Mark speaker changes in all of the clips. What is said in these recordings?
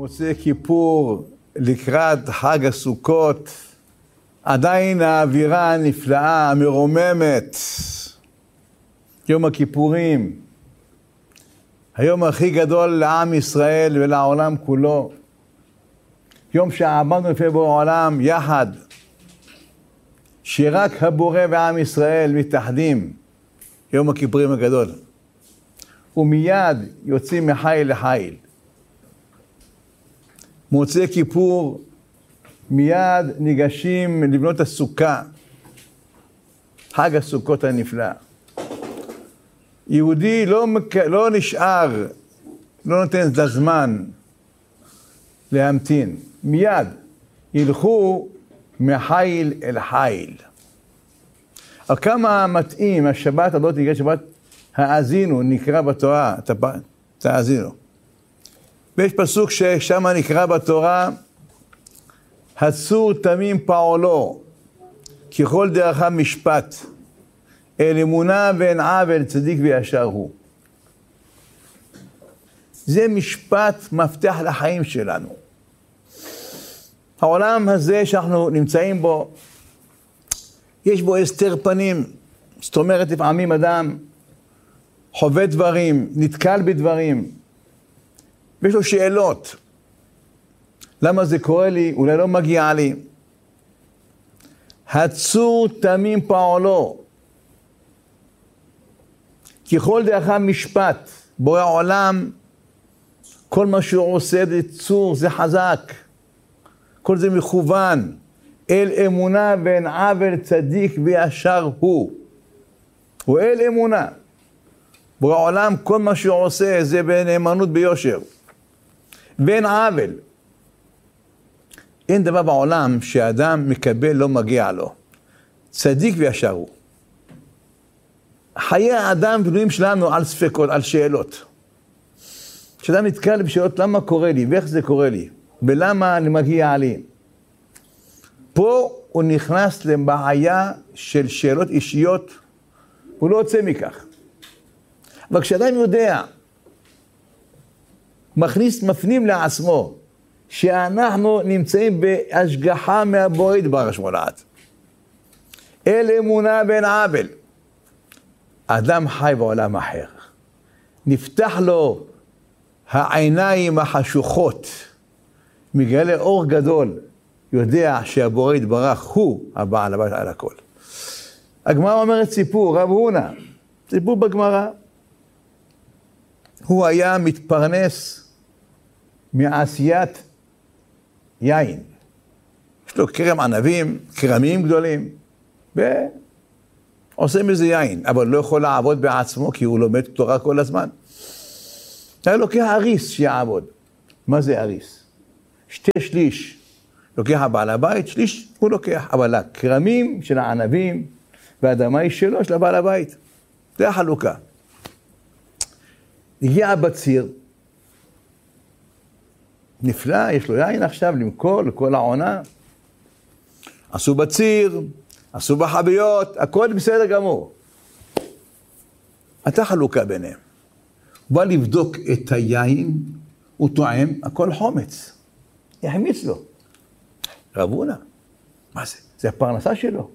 Speaker 1: מוצאי כיפור לקראת חג הסוכות, עדיין האווירה הנפלאה, המרוממת, יום הכיפורים, היום הכי גדול לעם ישראל ולעולם כולו, יום שעמדנו לפני בורא עולם יחד, שרק הבורא ועם ישראל מתאחדים, יום הכיפורים הגדול, ומיד יוצאים מחיל לחיל. מוצאי כיפור מיד ניגשים לבנות הסוכה, חג הסוכות הנפלא. יהודי לא נשאר, לא נותן את הזמן להמתין. מיד ילכו מחיל אל חיל. אבל כמה מתאים השבת הזאת נקרא שבת האזינו, נקרא בתורה, תאזינו. ויש פסוק ששם נקרא בתורה, הצור תמים פעולו, ככל דרכיו משפט, אל אמונה ואין עוול, צדיק וישר הוא. זה משפט מפתח לחיים שלנו. העולם הזה שאנחנו נמצאים בו, יש בו הסתר פנים, זאת אומרת לפעמים אדם חווה דברים, נתקל בדברים, ויש לו שאלות. למה זה קורה לי? אולי לא מגיע לי. הצור תמים פעולו, ככל דרכיו משפט. בורא עולם, כל מה שהוא עושה זה צור, זה חזק. כל זה מכוון. אל אמונה ואין עוול, צדיק וישר הוא. הוא אל אמונה. בורא עולם, כל מה שהוא עושה זה בנאמנות ביושר. ואין עוול. אין דבר בעולם שאדם מקבל לא מגיע לו. צדיק וישר הוא. חיי האדם בנויים שלנו על ספקות, על שאלות. כשאדם נתקל בשאלות למה קורה לי ואיך זה קורה לי ולמה אני מגיע לי. פה הוא נכנס לבעיה של שאלות אישיות, הוא לא יוצא מכך. אבל כשאדם יודע, מפנים לעצמו, שאנחנו נמצאים בהשגחה מהבורא יתברך שמולת. אל אמונה ואין עוול. אדם חי בעולם אחר. נפתח לו העיניים החשוכות, מגלה אור גדול, יודע שהבורא יתברך הוא הבעל הבית על הכל. הגמרא אומרת סיפור, רב הונא, סיפור בגמרא. הוא היה מתפרנס מעשיית יין. יש לו כרם ענבים, כרמים גדולים, ועושה מזה יין, אבל לא יכול לעבוד בעצמו, כי הוא לומד תורה כל הזמן. היה לוקח אריס שיעבוד. מה זה אריס? 2/3 לוקח הבעל הבית, 1/3 הוא לוקח, אבל הכרמים של הענבים והאדמה היא שלו, של הבעל הבית. זה החלוקה. הגיע הבציר, נפלא, יש לו יין עכשיו למכור לכל העונה. עשו בציר, עשו בחביות, הכל בסדר גמור. הייתה חלוקה ביניהם. הוא בא לבדוק את היין, הוא טועם, הכל חומץ. יחמיץ לו. רב הונא, מה זה? זה הפרנסה שלו.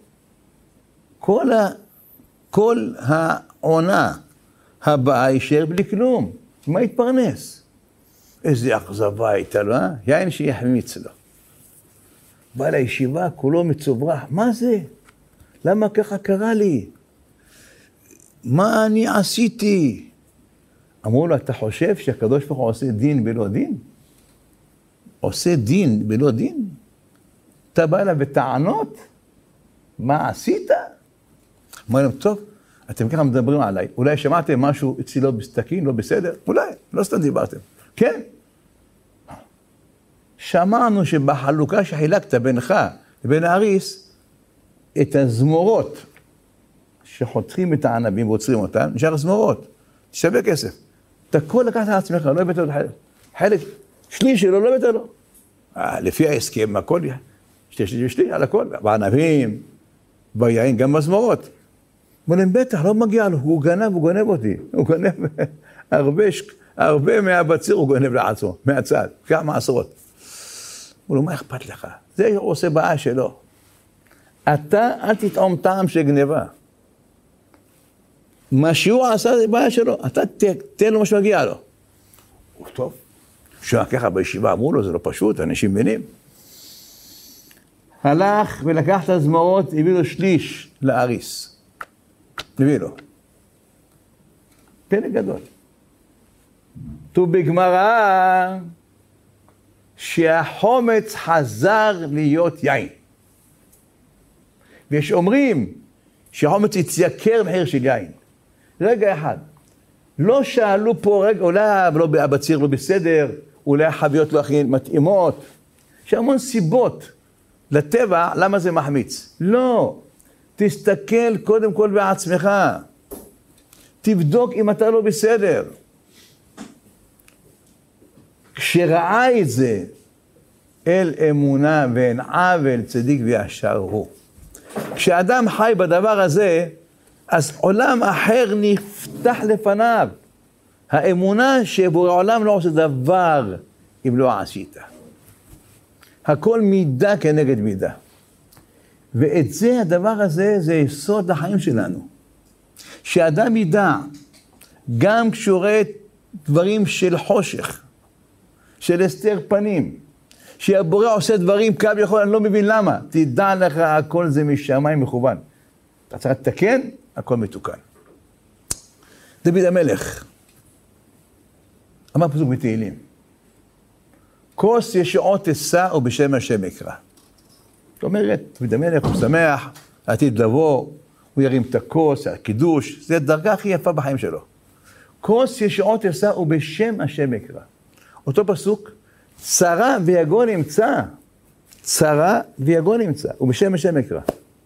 Speaker 1: כל העונה הבאה יישאר בלי כלום. מה יתפרנס? איזה אכזבה הייתה לו, יין שיחמיץ לו. בא לישיבה, כולו מצוברח. מה זה? למה ככה קרה לי? מה אני עשיתי? אמרו לו, אתה חושב שהקדוש ברוך הוא עושה דין בלא דין? עושה דין בלא דין? אתה בא אליו בטענות? מה עשית? אמרו להם, טוב, אתם ככה מדברים עליי. אולי שמעתם משהו אצלי לא בסתקין, לא בסדר? אולי, לא סתם דיברתם. כן. שמענו שבחלוקה שחילקת בינך לבין האריס, את הזמורות שחותכים את הענבים ועוצרים אותם, נשאר זמורות, שווה כסף. אתה הכל לקחת על עצמך, לא הבאת לו חלק, שליש שלו, לא הבאת לו. לפי ההסכם, הכל, שליש על הכל, בענבים, ביין, גם בזמורות. אומרים, בטח, לא מגיע לו, הוא גנב אותי, הוא גנב הרבה מהבציר הוא גונב לעצמו, מהצד, כמה עשרות. הוא לא, מה אכפת לך? זה הוא עושה בעיה שלו. אתה אל תטעום טעם של גניבה. מה שהוא עשה זה בעיה שלו, אתה תן לו מה שמגיע לו. טוב, ככה בישיבה אמרו לו, זה לא פשוט, אנשים מבינים. הלך ולקח את הזמרות, הביא לו שליש לאריס. הביא לו. פלא גדול. כתוב בגמרא שהחומץ חזר להיות יין. ויש אומרים שהחומץ התייקר מחיר של יין. רגע אחד. לא שאלו פה רגע, אולי הבציר לא בסדר, אולי החביות לא הכי מתאימות. יש המון סיבות לטבע למה זה מחמיץ. לא. תסתכל קודם כל בעצמך. תבדוק אם אתה לא בסדר. כשראה את זה, אל אמונה ואין עוול צדיק וישר הוא. כשאדם חי בדבר הזה, אז עולם אחר נפתח לפניו. האמונה שבורא עולם לא עושה דבר אם לא עשית. הכל מידה כנגד מידה. ואת זה, הדבר הזה, זה יסוד החיים שלנו. שאדם ידע, גם כשהוא רואה דברים של חושך, של הסתר פנים, שהבורא עושה דברים כביכול, אני לא מבין למה. תדע לך, הכל זה משמיים מכוון. אתה צריך לתקן, הכל מתוקן. דוד המלך, אמר פסוק בתהילים, כוס ישועות אשא ובשם השם אקרא. זאת אומרת, דוד המלך הוא שמח, העתיד לבוא, הוא ירים את הכוס, הקידוש, זה הדרגה הכי יפה בחיים שלו. כוס ישועות אשא ובשם השם אקרא. אותו פסוק, צרה ויגון נמצא. צרה ויגון נמצא, ובשם השם אקרא.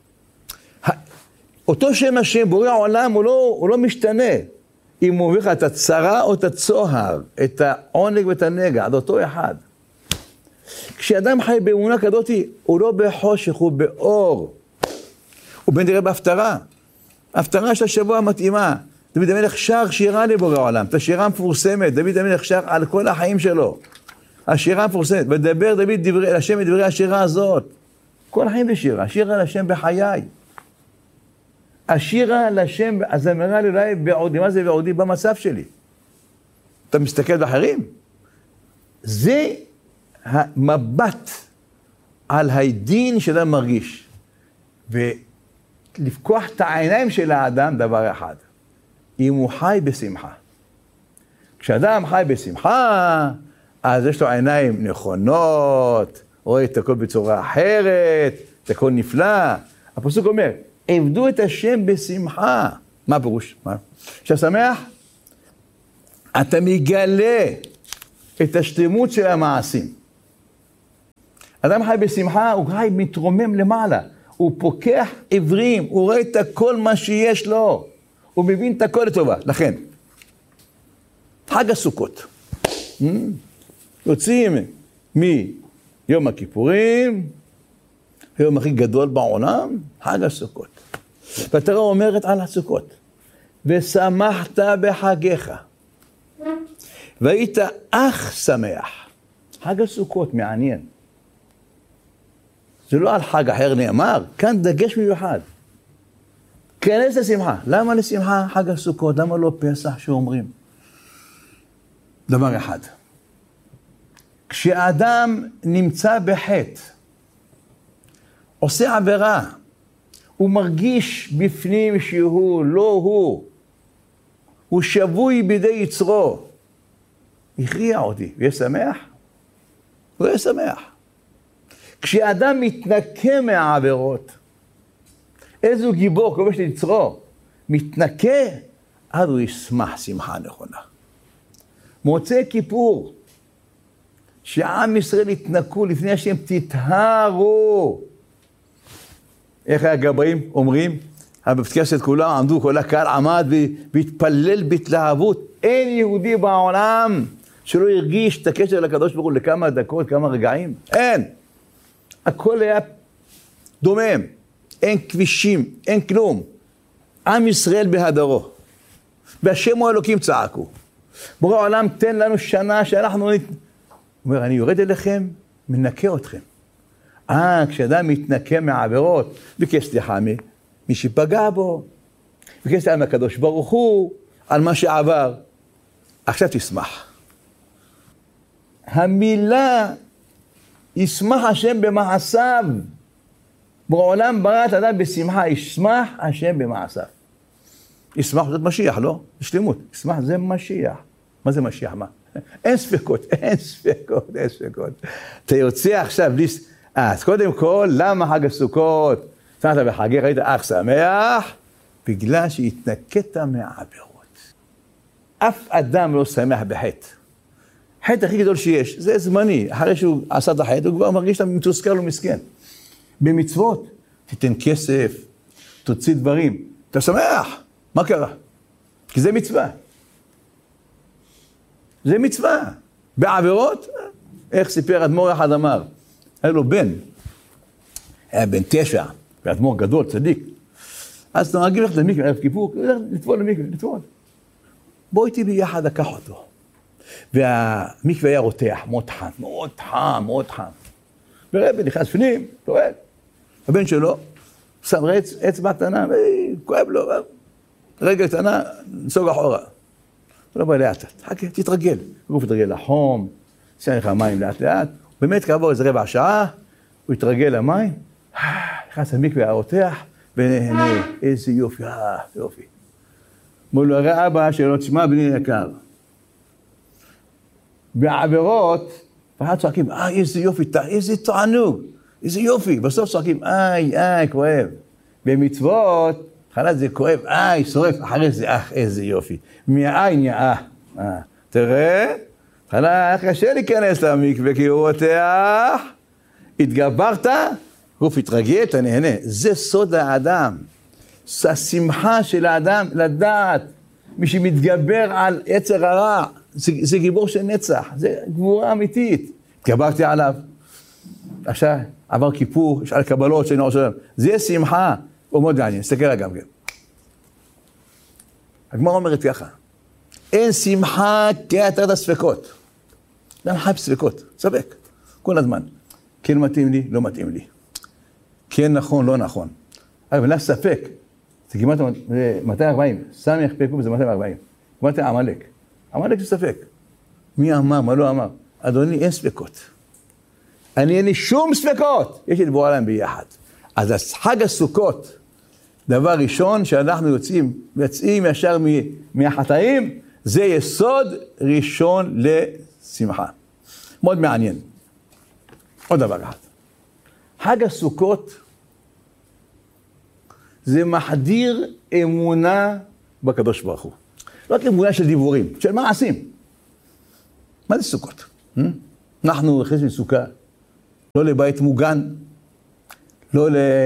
Speaker 1: אותו שם השם, בורא העולם, הוא לא משתנה. אם הוא מביא לך את הצרה או את הצוהר, את העונג ואת הנגע, עד אותו אחד. כשאדם חי באמונה כזאת, הוא לא בחושך, הוא באור. הוא בן דראה בהפטרה. ההפטרה של השבוע מתאימה. דוד המלך שר שירה לבורא העולם, את השירה המפורסמת, דוד המלך שר על כל החיים שלו. השירה המפורסמת, ודבר דוד לשם את דברי השירה הזאת. כל החיים בשירה, שירה לשם בחיי. השירה לשם, אז אמרה לי אולי בעודי, מה זה בעודי? במצב שלי. אתה מסתכל באחרים? זה המבט על הדין שאדם מרגיש. ולפקוח את העיניים של האדם, דבר אחד. אם הוא חי בשמחה. כשאדם חי בשמחה, אז יש לו עיניים נכונות, רואה את הכל בצורה אחרת, את הכל נפלא. הפסוק אומר, עבדו את השם בשמחה. מה הפירוש? שאתה שמח? אתה מגלה את השלמות של המעשים. אדם חי בשמחה, הוא חי מתרומם למעלה. הוא פוקח עברים, הוא רואה את הכל מה שיש לו. הוא מבין את הכל לטובה. לכן, חג הסוכות. יוצאים מיום הכיפורים, היום הכי גדול בעולם, חג הסוכות. והתורה אומרת על הסוכות, ושמחת בחגיך, והיית אך שמח. חג הסוכות מעניין. זה לא על חג אחר נאמר, כאן דגש מיוחד. כנס לשמחה. למה לשמחה חג הסוכות? למה לא פסח שאומרים? דבר אחד. כשאדם נמצא בחטא, עושה עבירה, הוא מרגיש בפנים שהוא לא הוא שבוי בידי יצרו. הכריע אותי, ויש שמח? הוא יהיה שמח. כשאדם מתנקה מהעבירות, איזו גיבור כובש ליצרו, מתנקה, אז הוא ישמח שמחה נכונה. מוצא כיפור, שעם ישראל התנקו לפני השם, תתהרו. איך הגבאים אומרים? בבית כנסת כולם עמדו, כל הקהל עמד והתפלל בהתלהבות. אין יהודי בעולם שלא הרגיש את הקשר לקדוש ברוך הוא לכמה דקות, כמה רגעים. אין. הכל היה דומם. אין כבישים, אין כלום. עם ישראל בהדרו. והשם הוא אלוקים צעקו. בורא העולם תן לנו שנה שאנחנו... הוא אומר, אני יורד אליכם, מנקה אתכם. כשאדם מתנקה מהעבירות, ביקש סליחה מי שפגע בו, ביקש סליחה מהקדוש ברוך הוא, על מה שעבר. עכשיו תשמח. המילה, ישמח השם במעשיו. בעולם ברא את האדם בשמחה, ישמח השם במעשיו. ישמח זה משיח, לא? שלמות. ישמח זה משיח. מה זה משיח? מה? אין ספקות. אתה יוצא עכשיו בלי... אז קודם כל, למה חג הסוכות? שמת בחגי, ראית אך שמח? בגלל שהתנקת מהעבירות. אף אדם לא שמח בחטא. חטא הכי גדול שיש, זה זמני. אחרי שהוא עשה את החטא, הוא כבר מרגיש שאתה מתוסכל ומסכן. במצוות, תיתן כסף, תוציא דברים. אתה שמח. מה קרה? כי זה מצווה. זה מצווה. בעבירות, איך סיפר אדמו"ר אחד אמר, היה לו בן, היה בן 9, ואדמו"ר גדול, צדיק. אז אתה מרגיל לך למקווה, ערב כיפור, לטבול למקווה, לטבול. בוא איתי ביחד, לקח אותו. והמקווה היה רותח, מאוד חם. ורבי נכנס פנים, טועל. הבן שלו, שם אצבע קטנה, כואב לו, רגל קטנה, נסוג אחורה. הוא לא בא לאט, חכה, תתרגל. הוא יתרגל לחום, שיין לך מים לאט. באמת כעבור איזה רבע שעה, הוא יתרגל למים, נכנס למקווה הרותח, ונהנה, איזה יופי, יופי. אמרו לו, הרי אבא שלו, תשמע בני יקר. בעבירות, פחד צועקים, איזה יופי, איזה תענוג, איזה יופי. בסוף צועקים, כואב. במצוות, חלת זה כואב, שורף, אחרי זה, איזה יופי. מהעין תראה, חלת, קשה להיכנס למקווה, כי הוא רותח, התגברת, גוף התרגל, אתה נהנה. זה סוד האדם. השמחה של האדם לדעת, מי שמתגבר על יצר הרע, זה גיבור של נצח, זה גבורה אמיתית. התגברתי עליו. עכשיו, עבר כיפור, יש על קבלות שאני עושה להם. זה שמחה, הוא מאוד מעניין, תסתכל עליו גם. הגמרא אומרת ככה, אין שמחה כהתרת הספקות. גם חי בספקות, ספק, כל הזמן. כן מתאים לי, לא מתאים לי. כן נכון, לא נכון. אבל לה ספק, זה כמעט 240, סמך פקום זה 240. כמעט עמלק. עמלק זה ספק. מי אמר, מה לא אמר? אדוני, אין ספקות. אין לי שום ספקות. יש לי לבוא עליהם ביחד. אז חג הסוכות, דבר ראשון שאנחנו יוצאים ישר מהחטאים, זה יסוד ראשון לשמחה. מאוד מעניין. עוד דבר אחד. חג הסוכות זה מחדיר אמונה בקדוש ברוך הוא. לא רק אמונה של דיבורים, של מעשים. מה זה סוכות? אנחנו נכנסים לסוכה, לא לבית מוגן, לא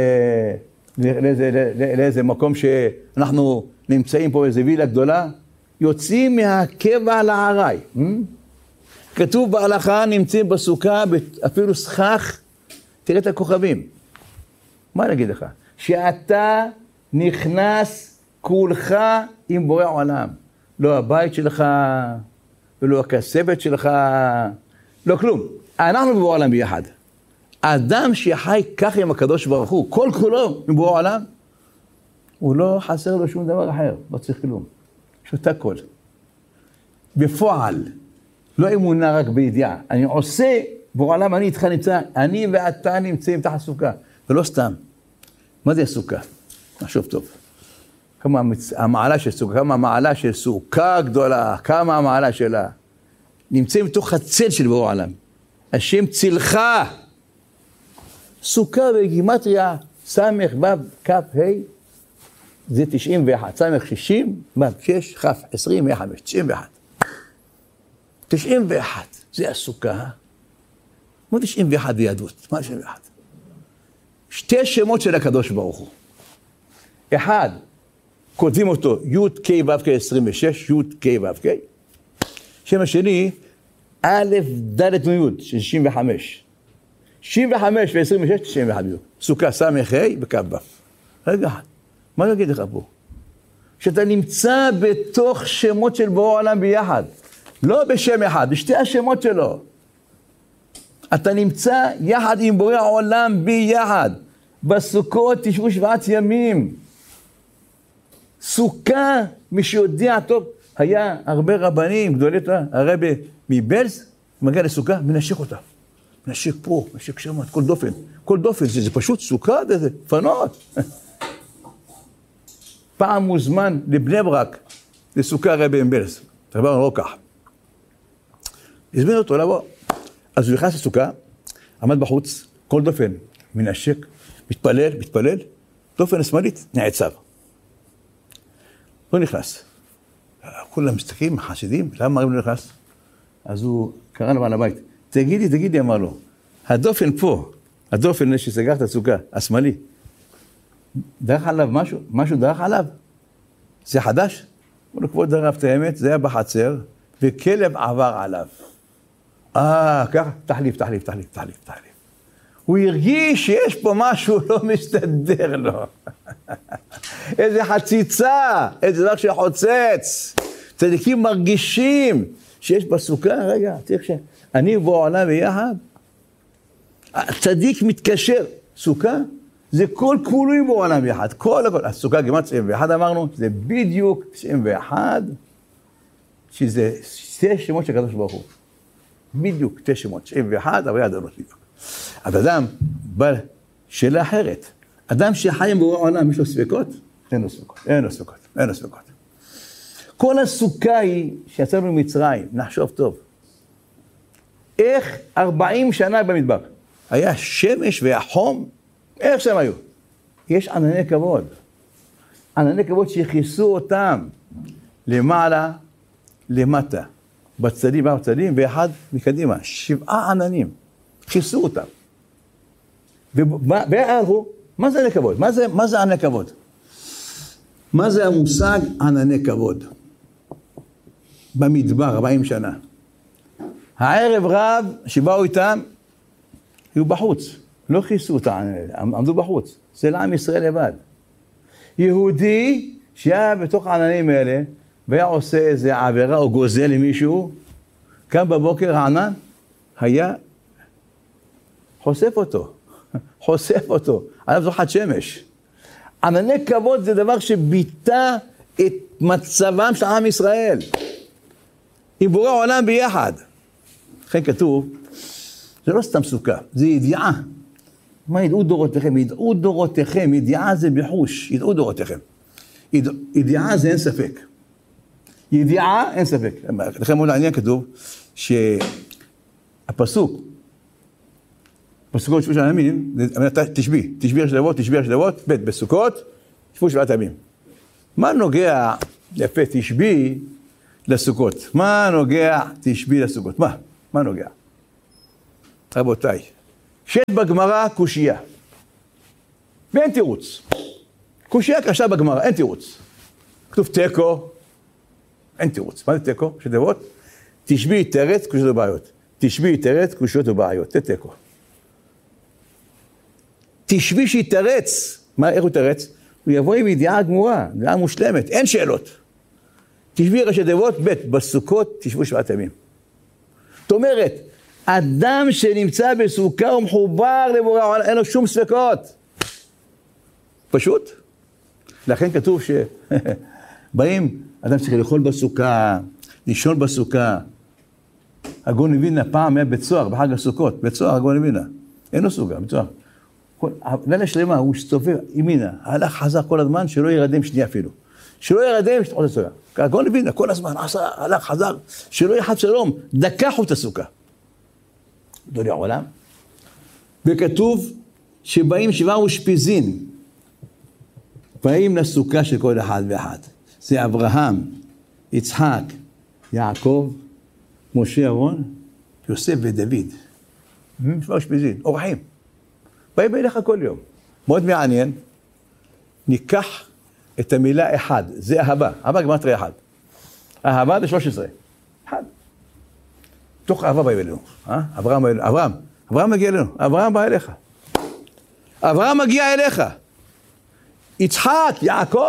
Speaker 1: לאיזה מקום שאנחנו נמצאים פה באיזה וילה גדולה, יוצאים מהקבע לערי. כתוב בהלכה, נמצאים בסוכה, אפילו סכך, תראה את הכוכבים. מה נגיד לך? שאתה נכנס כולך עם בורא עולם. לא הבית שלך, ולא הכספת שלך, לא כלום. אנחנו בבורא עולם ביחד. אדם שחי כך עם הקדוש ברוך הוא, כל כולו עם בורא עולם, הוא לא חסר לו שום דבר אחר, לא צריך כלום. שותה כל. בפועל, לא אמונה רק בידיעה. אני עושה, בורא עולם, אני איתך נמצא, אני ואתה נמצאים תחת סוכה. ולא סתם. מה זה הסוכה? נחשוב טוב. כמה המעלה של סוכה, כמה המעלה של סוכה גדולה, כמה המעלה שלה. נמצאים בתוך הצל של בורא עולם. השם צילך. סוכה בגימטריה, סמך, בב, כף, ה', זה 91. סמך 60, בב, 6, כף, 20, 105, 91. 91, זה הסוכה. מה 91 ביהדות? מה 91? שתי שמות של הקדוש ברוך הוא. אחד, כותבים אותו י' ק' ו' ק' 26, י' ק' ו' ק'. שם השני, א' ד' נ' י', 65. 65 ו-26, 91 י'. סוכה סמך ה' וכ' ו'. רגע, מה נגיד לך פה? שאתה נמצא בתוך שמות של בורא עולם ביחד. לא בשם אחד, בשתי השמות שלו. אתה נמצא יחד עם בורא העולם ביחד. בסוכות תשבו 7 ימים. סוכה, מי שיודע טוב, היה הרבה רבנים גדולים, הרבי מבלז, מגיע לסוכה, מנשק אותה. מנשק פה, מנשק שם, כל דופן, זה פשוט סוכה, זה פנות. פעם מוזמן לבני ברק, לסוכה הרבי מבלז, דבר לא כך. הזמין אותו לבוא. אז הוא נכנס לסוכה, עמד בחוץ, כל דופן, מנשק, מתפלל, דופן השמאלית, נעצר. לא נכנס. כולם מסתכלים, חסידים, למה לא נכנס? אז הוא קרא לבעל הבית, תגידי, אמר לו, הדופן פה, הדופן שסגר את הסוכה, השמאלי, דרך עליו משהו דרך עליו? זה חדש? הוא לא כבוד הרב, את האמת, זה היה בחצר, וכלב עבר עליו. ככה, תחליף. הוא הרגיש שיש פה משהו לא מסתדר לו. איזה חציצה, איזה דבר שחוצץ. צדיקים מרגישים שיש בסוכה, רגע, צריך שאני ובעולם ביחד. צדיק מתקשר, סוכה, זה כל כולוי בעולם ביחד, כל. הסוכה גמרת 91 אמרנו, זה בדיוק 91, שזה 2 שמות של הקדוש ברוך הוא. בדיוק 2 שמות, 91, אבל יד אדונות בדיוק. אבל אדם, שאלה אחרת, אדם שחי עם בורא העולם, יש לו ספקות? אין לו ספקות. כל הסוכה היא שיצאנו ממצרים, נחשוב טוב. איך 40 שנה במדבר? היה שמש והחום, איך שהם היו? יש ענני כבוד. ענני כבוד שיכיסו אותם למעלה, למטה. בצדים, ואחד מקדימה. 7 עננים. כיסו אותם. והלכו, מה זה ענני כבוד? מה זה ענני כבוד? מה זה המושג ענני כבוד? במדבר, 40 שנה. הערב רב שבאו איתם, היו בחוץ. לא כיסו אותם, עמדו בחוץ. זה לעם ישראל לבד. יהודי שהיה בתוך העננים האלה, והיה עושה איזה עבירה או גוזל למישהו, קם בבוקר הענן, היה חושף אותו, עליו זוכת שמש. ענני כבוד זה דבר שביטא את מצבם של עם ישראל. עם בורא העולם ביחד. לכן כתוב, זה לא סתם סוכה, זה ידיעה. מה ידעו דורותיכם, ידיעה זה בחוש, ידעו דורותיכם. ידיעה זה אין ספק. לכן מאוד העניין כתוב, שהפסוק, פסוקות שבו של הימים, תשבי השלבות, ב' בסוכות, שבו 7 ימים. מה נוגע, יפה, תשבי לסוכות? מה נוגע תשבי לסוכות? מה נוגע? רבותיי, שיש בגמרא קושייה, ואין תירוץ. קושייה קשה בגמרא, אין תירוץ. כתוב תיקו, אין תירוץ. מה זה תיקו? שדבות? תשבי תרץ, קושיות ובעיות. תשבי תרץ, קושיות ובעיות. זה תיקו. תשבי שיתרץ. איך הוא תרץ? הוא יבוא עם ידיעה גמורה, ידיעה מושלמת, אין שאלות. תשבי ראשי דבות, ב' בסוכות תשבו 7 ימים. זאת אומרת, אדם שנמצא בסוכה הוא מחובר לבורא העולם, אין לו שום ספקות. פשוט. לכן כתוב שבאים, אדם צריך לאכול בסוכה, לישון בסוכה. הגאון מווילנה פעם היה בצוהר, בחג הסוכות, בצוהר הגאון מווילנה. אין לו סוכה, בצוהר. לילה שלמה הוא הסתובב ימינה, הלך חזר כל הזמן, שלא ירדם שנייה אפילו. שלא ירדם, שתחות הסוכה. הגאון מווילנה כל הזמן הלך חזר, שלא יחד שלום, דקחו את הסוכה. גדולי העולם. וכתוב שבאים 7 אושפיזין, באים לסוכה של כל אחד ואחד. זה אברהם, יצחק, יעקב, משה אהרון, יוסף ודוד. 7 אושפיזין, אורחים. באים אליך כל יום. מאוד מעניין, ניקח את המילה אחד, זה אהבה, אהבה גמרתרי אחד. אהבה זה 13. אחד. תוך אהבה באים אלינו. אברהם מגיע אלינו, אברהם בא אליך. אברהם מגיע אליך. יצחק, יעקב,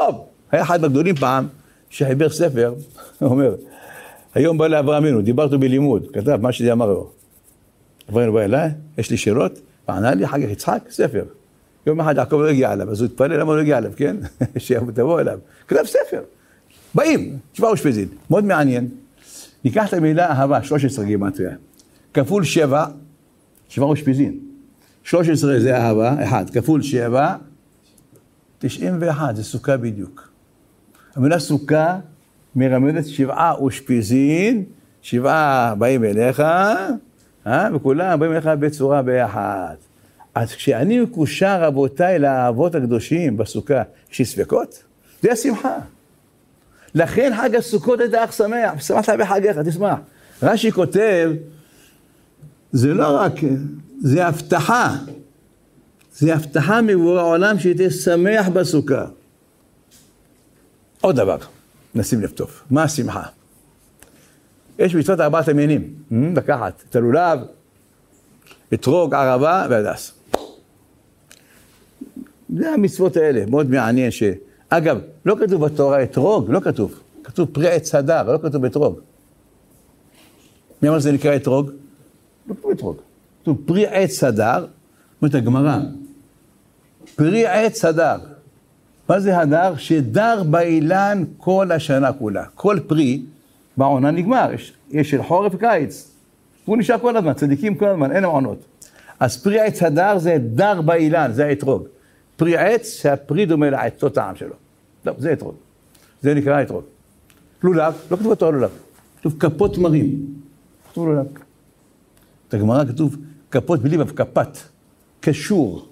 Speaker 1: היה אחד מהגדולים פעם, שחיבר ספר, הוא אומר, היום בא לאברהם אבינו, דיברתו בלימוד, כתב מה שזה אמר לו. אברהם אבינו בא אליי, יש לי שאלות, וענה לי, אחר כך יצחק, ספר. יום אחד יעקב לא הגיע אליו, אז הוא התפלל, למה הוא לא הגיע אליו, כן? שתבוא אליו. כתב ספר. באים, 7 אושפיזין. מאוד מעניין. ניקח את המילה אהבה, 13 גימטריה. כפול 7, 7 אושפיזין. 13 זה אהבה, 1, כפול 7, 91, זה סוכה בדיוק. המילה סוכה מרמזת 7 אושפיזין, 7 באים אליך, וכולם באים אליך בצורה ביחד. אז כשאני מקושר, רבותיי, לאהבות הקדושים בסוכה, יש לי ספקות? זה השמחה. לכן חג הסוכות את האח שמח, שמחת בחגיך, תשמח. רש"י כותב, זה לא רק, זה הבטחה. זה הבטחה מבורא העולם שתהיה שמח בסוכה. עוד דבר, נשים לב טוב, מה השמחה? יש מצוות 4 המינים, לקחת את הלולב, אתרוג, ערבה והדס. זה המצוות האלה, מאוד מעניין אגב, לא כתוב בתורה אתרוג, לא כתוב. כתוב פרי עץ הדר, לא כתוב אתרוג. מי אמר שזה נקרא אתרוג? לא כתוב אתרוג. כתוב פרי עץ הדר, אומרת הגמרא. פרי עץ הדר. מה זה הדר? שדר באילן כל השנה כולה. כל פרי בעונה נגמר. יש של חורף וקיץ. הוא נשאר כל הזמן, צדיקים כל הזמן, אין עונות. אז פרי עץ הדר זה דר באילן, זה האתרוג. פרי עץ שהפרי דומה לעץ, אותו טעם שלו. לא, זה אתרוג. זה נקרא אתרוג. לולב, לא כתוב בתורה לולב. כתוב כפות מרים. כתוב לולב. את הגמרא כתוב כפות בלי כפת. קשור.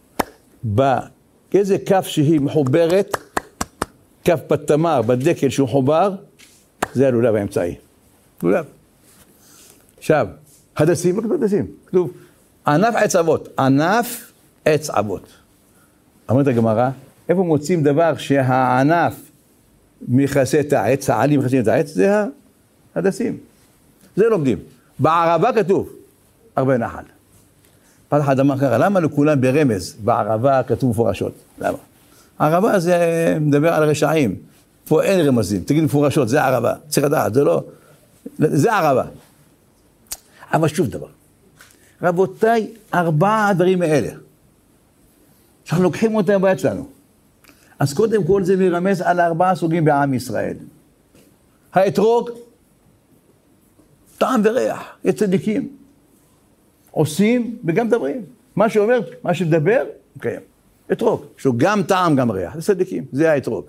Speaker 1: באיזה כף שהיא מחוברת, כף בתמר, בדקל שהוא חובר, זה הלולב האמצעי. לולב. עכשיו, הדסים, לא כתוב הדסים. כתוב ענף עץ אבות. ענף עץ אבות. אמרת הגמרא, איפה מוצאים דבר שהענף מכסה את העץ, העלים מכסים את העץ, זה הדסים. זה לומדים. בערבה כתוב, 40 נחל. פעם אחד אמר ככה, למה לכולם ברמז? בערבה כתוב מפורשות. למה? הערבה זה מדבר על רשעים. פה אין רמזים, תגיד מפורשות, זה ערבה. צריך לדעת, זה לא, זה ערבה. אבל שוב דבר. רבותיי, 4 הדברים האלה. שאנחנו לוקחים אותם ביד שלנו. אז קודם כל זה מרמז על 4 סוגים בעם ישראל. האתרוג, טעם וריח, יש צדיקים. עושים וגם מדברים. מה שאומר, מה שמדבר, מקיים. אתרוג, שהוא גם טעם גם ריח, זה צדיקים, זה האתרוג.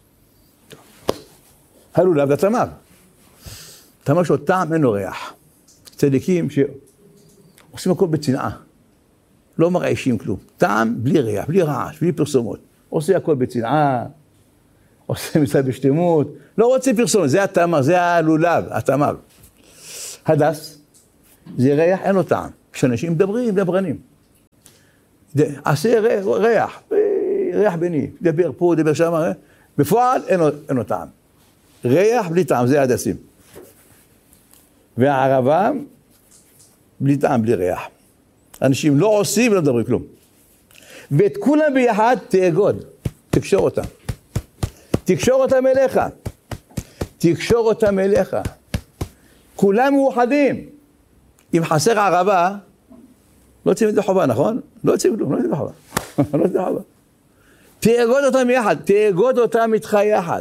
Speaker 1: הלולב זה תמר. תמר שהוא טעם אין לו ריח. צדיקים שעושים הכל בצנעה. לא מרעישים כלום. טעם בלי ריח, בלי רעש, בלי פרסומות. עושה הכל בצנעה, עושה מצד בשתמות. לא רוצה פרסומות, זה התמר, זה הלולב, התמר. הדס, זה ריח, אין לו טעם. כשאנשים מדברים, דברנים. עשה ריח, ריח ביני, דבר פה, דבר שם, בפועל אין לו טעם. ריח בלי טעם, זה הדסים. והערבה, בלי טעם, בלי ריח. אנשים לא עושים ולא מדברים כלום. ואת כולם ביחד תאגוד, תקשור אותם. תקשור אותם אליך. תקשור אותם אליך. כולם מאוחדים. אם חסר ערבה, לא יוצאים את זה חובה, נכון? לא יוצאים כלום, לא יוצאים את זה חובה. לא יוצאים את זה חובה. תאגוד אותם יחד, תאגוד אותם איתך יחד.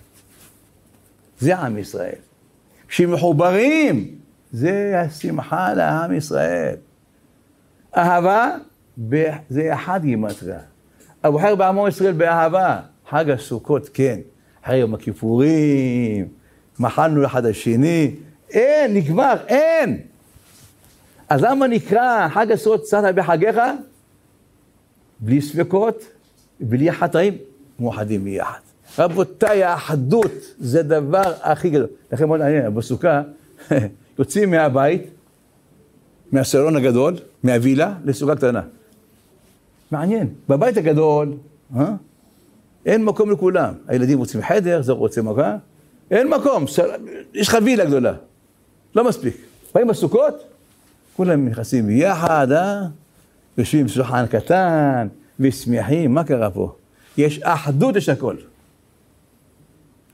Speaker 1: זה עם ישראל. כשמחוברים, זה השמחה לעם ישראל. אהבה, זה אחד גימטריה. הבוחר בעמו ישראל באהבה. חג הסוכות, כן. אחרי יום הכיפורים, מחלנו אחד השני. אין, נגמר, אין. אז למה נקרא חג הסוכות צאת בחגיך? בלי ספקות, בלי חטאים, מאוחדים ביחד. רבותיי, האחדות זה דבר הכי גדול. לכן מאוד מעניין, בסוכה יוצאים מהבית, מהסלון הגדול, מהווילה, לסוכה קטנה. מעניין, בבית הגדול, אין מקום לכולם. הילדים רוצים חדר, זה רוצה מקום, אין מקום, יש לך וילה גדולה, לא מספיק. באים בסוכות, כולם נכנסים ביחד, יושבים בשולחן קטן, ושמחים, מה קרה פה? יש אחדות, יש הכל.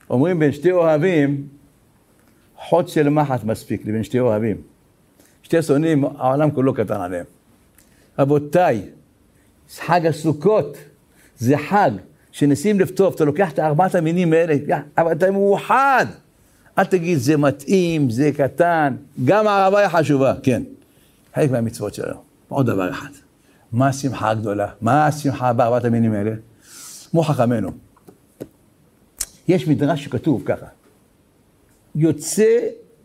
Speaker 1: אומרים בין שתי אוהבים, חוט של מחט מספיק לבין שתי אוהבים. שתי שונאים, העולם כולו קטן עליהם. רבותיי, חג הסוכות זה חג שנסים לפתוב, אתה לוקח את ארבעת המינים האלה, אבל אתה מאוחד. אל תגיד זה מתאים, זה קטן, גם הערבה היא חשובה, כן. חלק מהמצוות שלנו. עוד דבר אחד. מה השמחה הגדולה? מה השמחה בארבעת המינים האלה? כמו חכמנו. יש מדרש שכתוב ככה. יוצא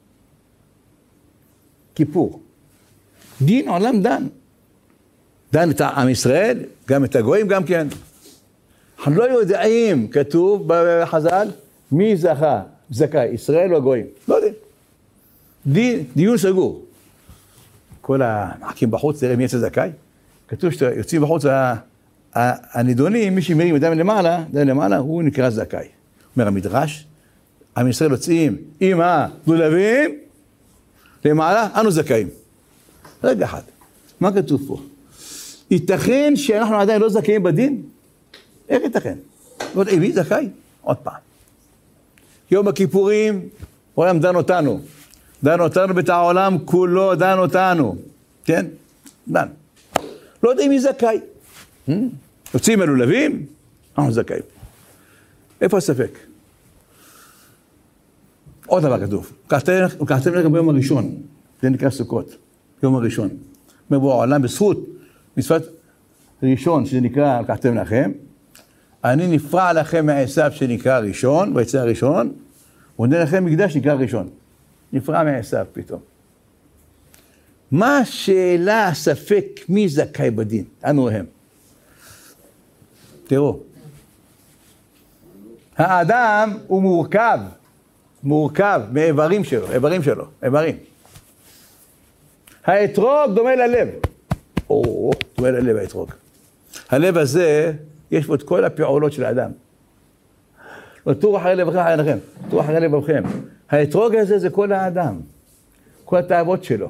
Speaker 1: כיפור. דין עולם דן. דן את עם ישראל, גם את הגויים גם כן. אנחנו לא יודעים, כתוב בחז"ל, מי זכה, זכאי, ישראל או הגויים. לא יודעים. דיון סגור. כל המחכים בחוץ, תראה מי יצא זכאי. כתוב שיוצאים בחוץ, הנידונים, מי שמרים ידם למעלה, הוא נקרא זכאי. אומר המדרש, עם ישראל יוצאים עם הדולבים, למעלה, אנו זכאים. רגע אחד, מה כתוב פה? ייתכן שאנחנו עדיין לא זכאים בדין? איך ייתכן? מי זכאי? עוד פעם. יום הכיפורים, העולם דן אותנו. דן אותנו בית העולם כולו, דן אותנו. כן? דן. לא יודעים מי זכאי. יוצאים מלולבים, אנחנו זכאים. איפה הספק? עוד דבר כתוב. קחתם לכם ביום הראשון. זה נקרא סוכות. יום הראשון. אומר בו העולם בזכות מצוות ראשון שזה נקרא קחתם לכם. אני נפרע לכם מעשיו שנקרא ראשון, ביצע הראשון, ונותן לכם מקדש שנקרא ראשון. נפרע מעשיו פתאום. מה השאלה, הספק, מי זכאי בדין? אנו הם. תראו. האדם הוא מורכב מאיברים שלו, איברים. האתרוג דומה ללב. דומה ללב האתרוג. הלב הזה, יש בו את כל הפעולות של האדם. תורו אחרי לבכם, אחרי לכם. תורו אחרי לבכם. האתרוג הזה זה כל האדם. כל התאוות שלו.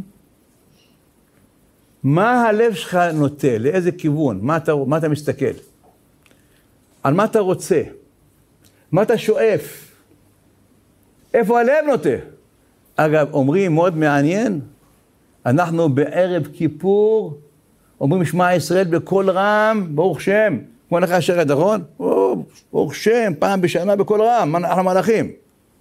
Speaker 1: מה הלב שלך נוטה? לאיזה כיוון? מה אתה מסתכל? על מה אתה רוצה? מה אתה שואף? איפה הלב נוטה? אגב, אומרים מאוד מעניין, אנחנו בערב כיפור, אומרים שמע ישראל בכל רם, ברוך שם, כמו לך אשר הדרון, ברוך שם, פעם בשנה בכל רם, אנחנו מלאכים.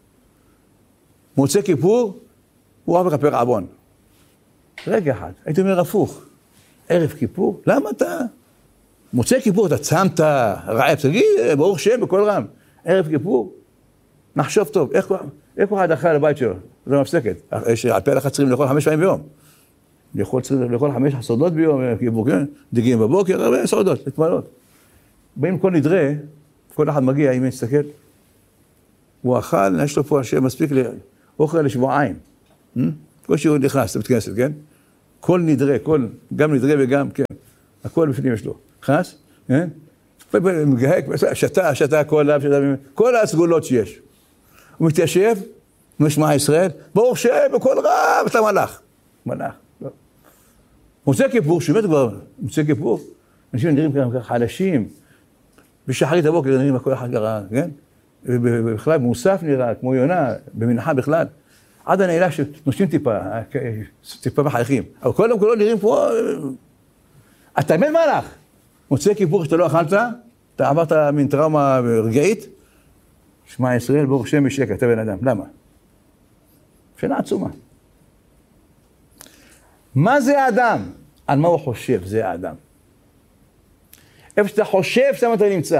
Speaker 1: מוצא כיפור, הוא אוהב לכפר עוון. רגע אחד, הייתי אומר הפוך, ערב כיפור, למה אתה? מוצא כיפור, אתה צמת, רעב, תגיד, ברוך שם בכל רם. ערב כיפור, נחשוב טוב, איך הוא אחד אחרי לבית שלו? זה לא מפסקת. על פי הלכה צריכים לאכול 5 פעמים ביום. לאכול 5 סעודות ביום, כיפור, כן? דגים בבוקר, הרבה סעודות, להתמלות. באים כל נדרה, כל אחד מגיע, אם יסתכל, הוא אכל, יש לו פה מספיק אוכל לשבועיים. כל שהוא נכנס לבית כנסת, כן? כל נדרה, גם נדרה וגם, כן. הכל בפנים יש לו. נכנס, כן? מגהק, שתה כל הסגולות שיש. הוא מתיישב, משמע ישראל, ברוך שם בכל רב, אתה מלאך. לא. מוצא כיפור, שבאמת כבר מוצא כיפור, אנשים נראים ככה חלשים, בשחרית הבוקר נראים הכל אחד קרה, כן? ובכלל מוסף נראה, כמו יונה, במנחה בכלל. עד הנעילה שנושאים טיפה מחייכים. אבל קודם כל נראים פה, אתה באמת מלאך. מוצא כיפור שאתה לא אכלת, אתה עברת מן טראומה רגעית, שמע ישראל ברוך שם משקע, אתה בן אדם. למה? שאלה עצומה. מה זה האדם? על מה הוא חושב? זה האדם. איפה שאתה חושב, שם אתה נמצא.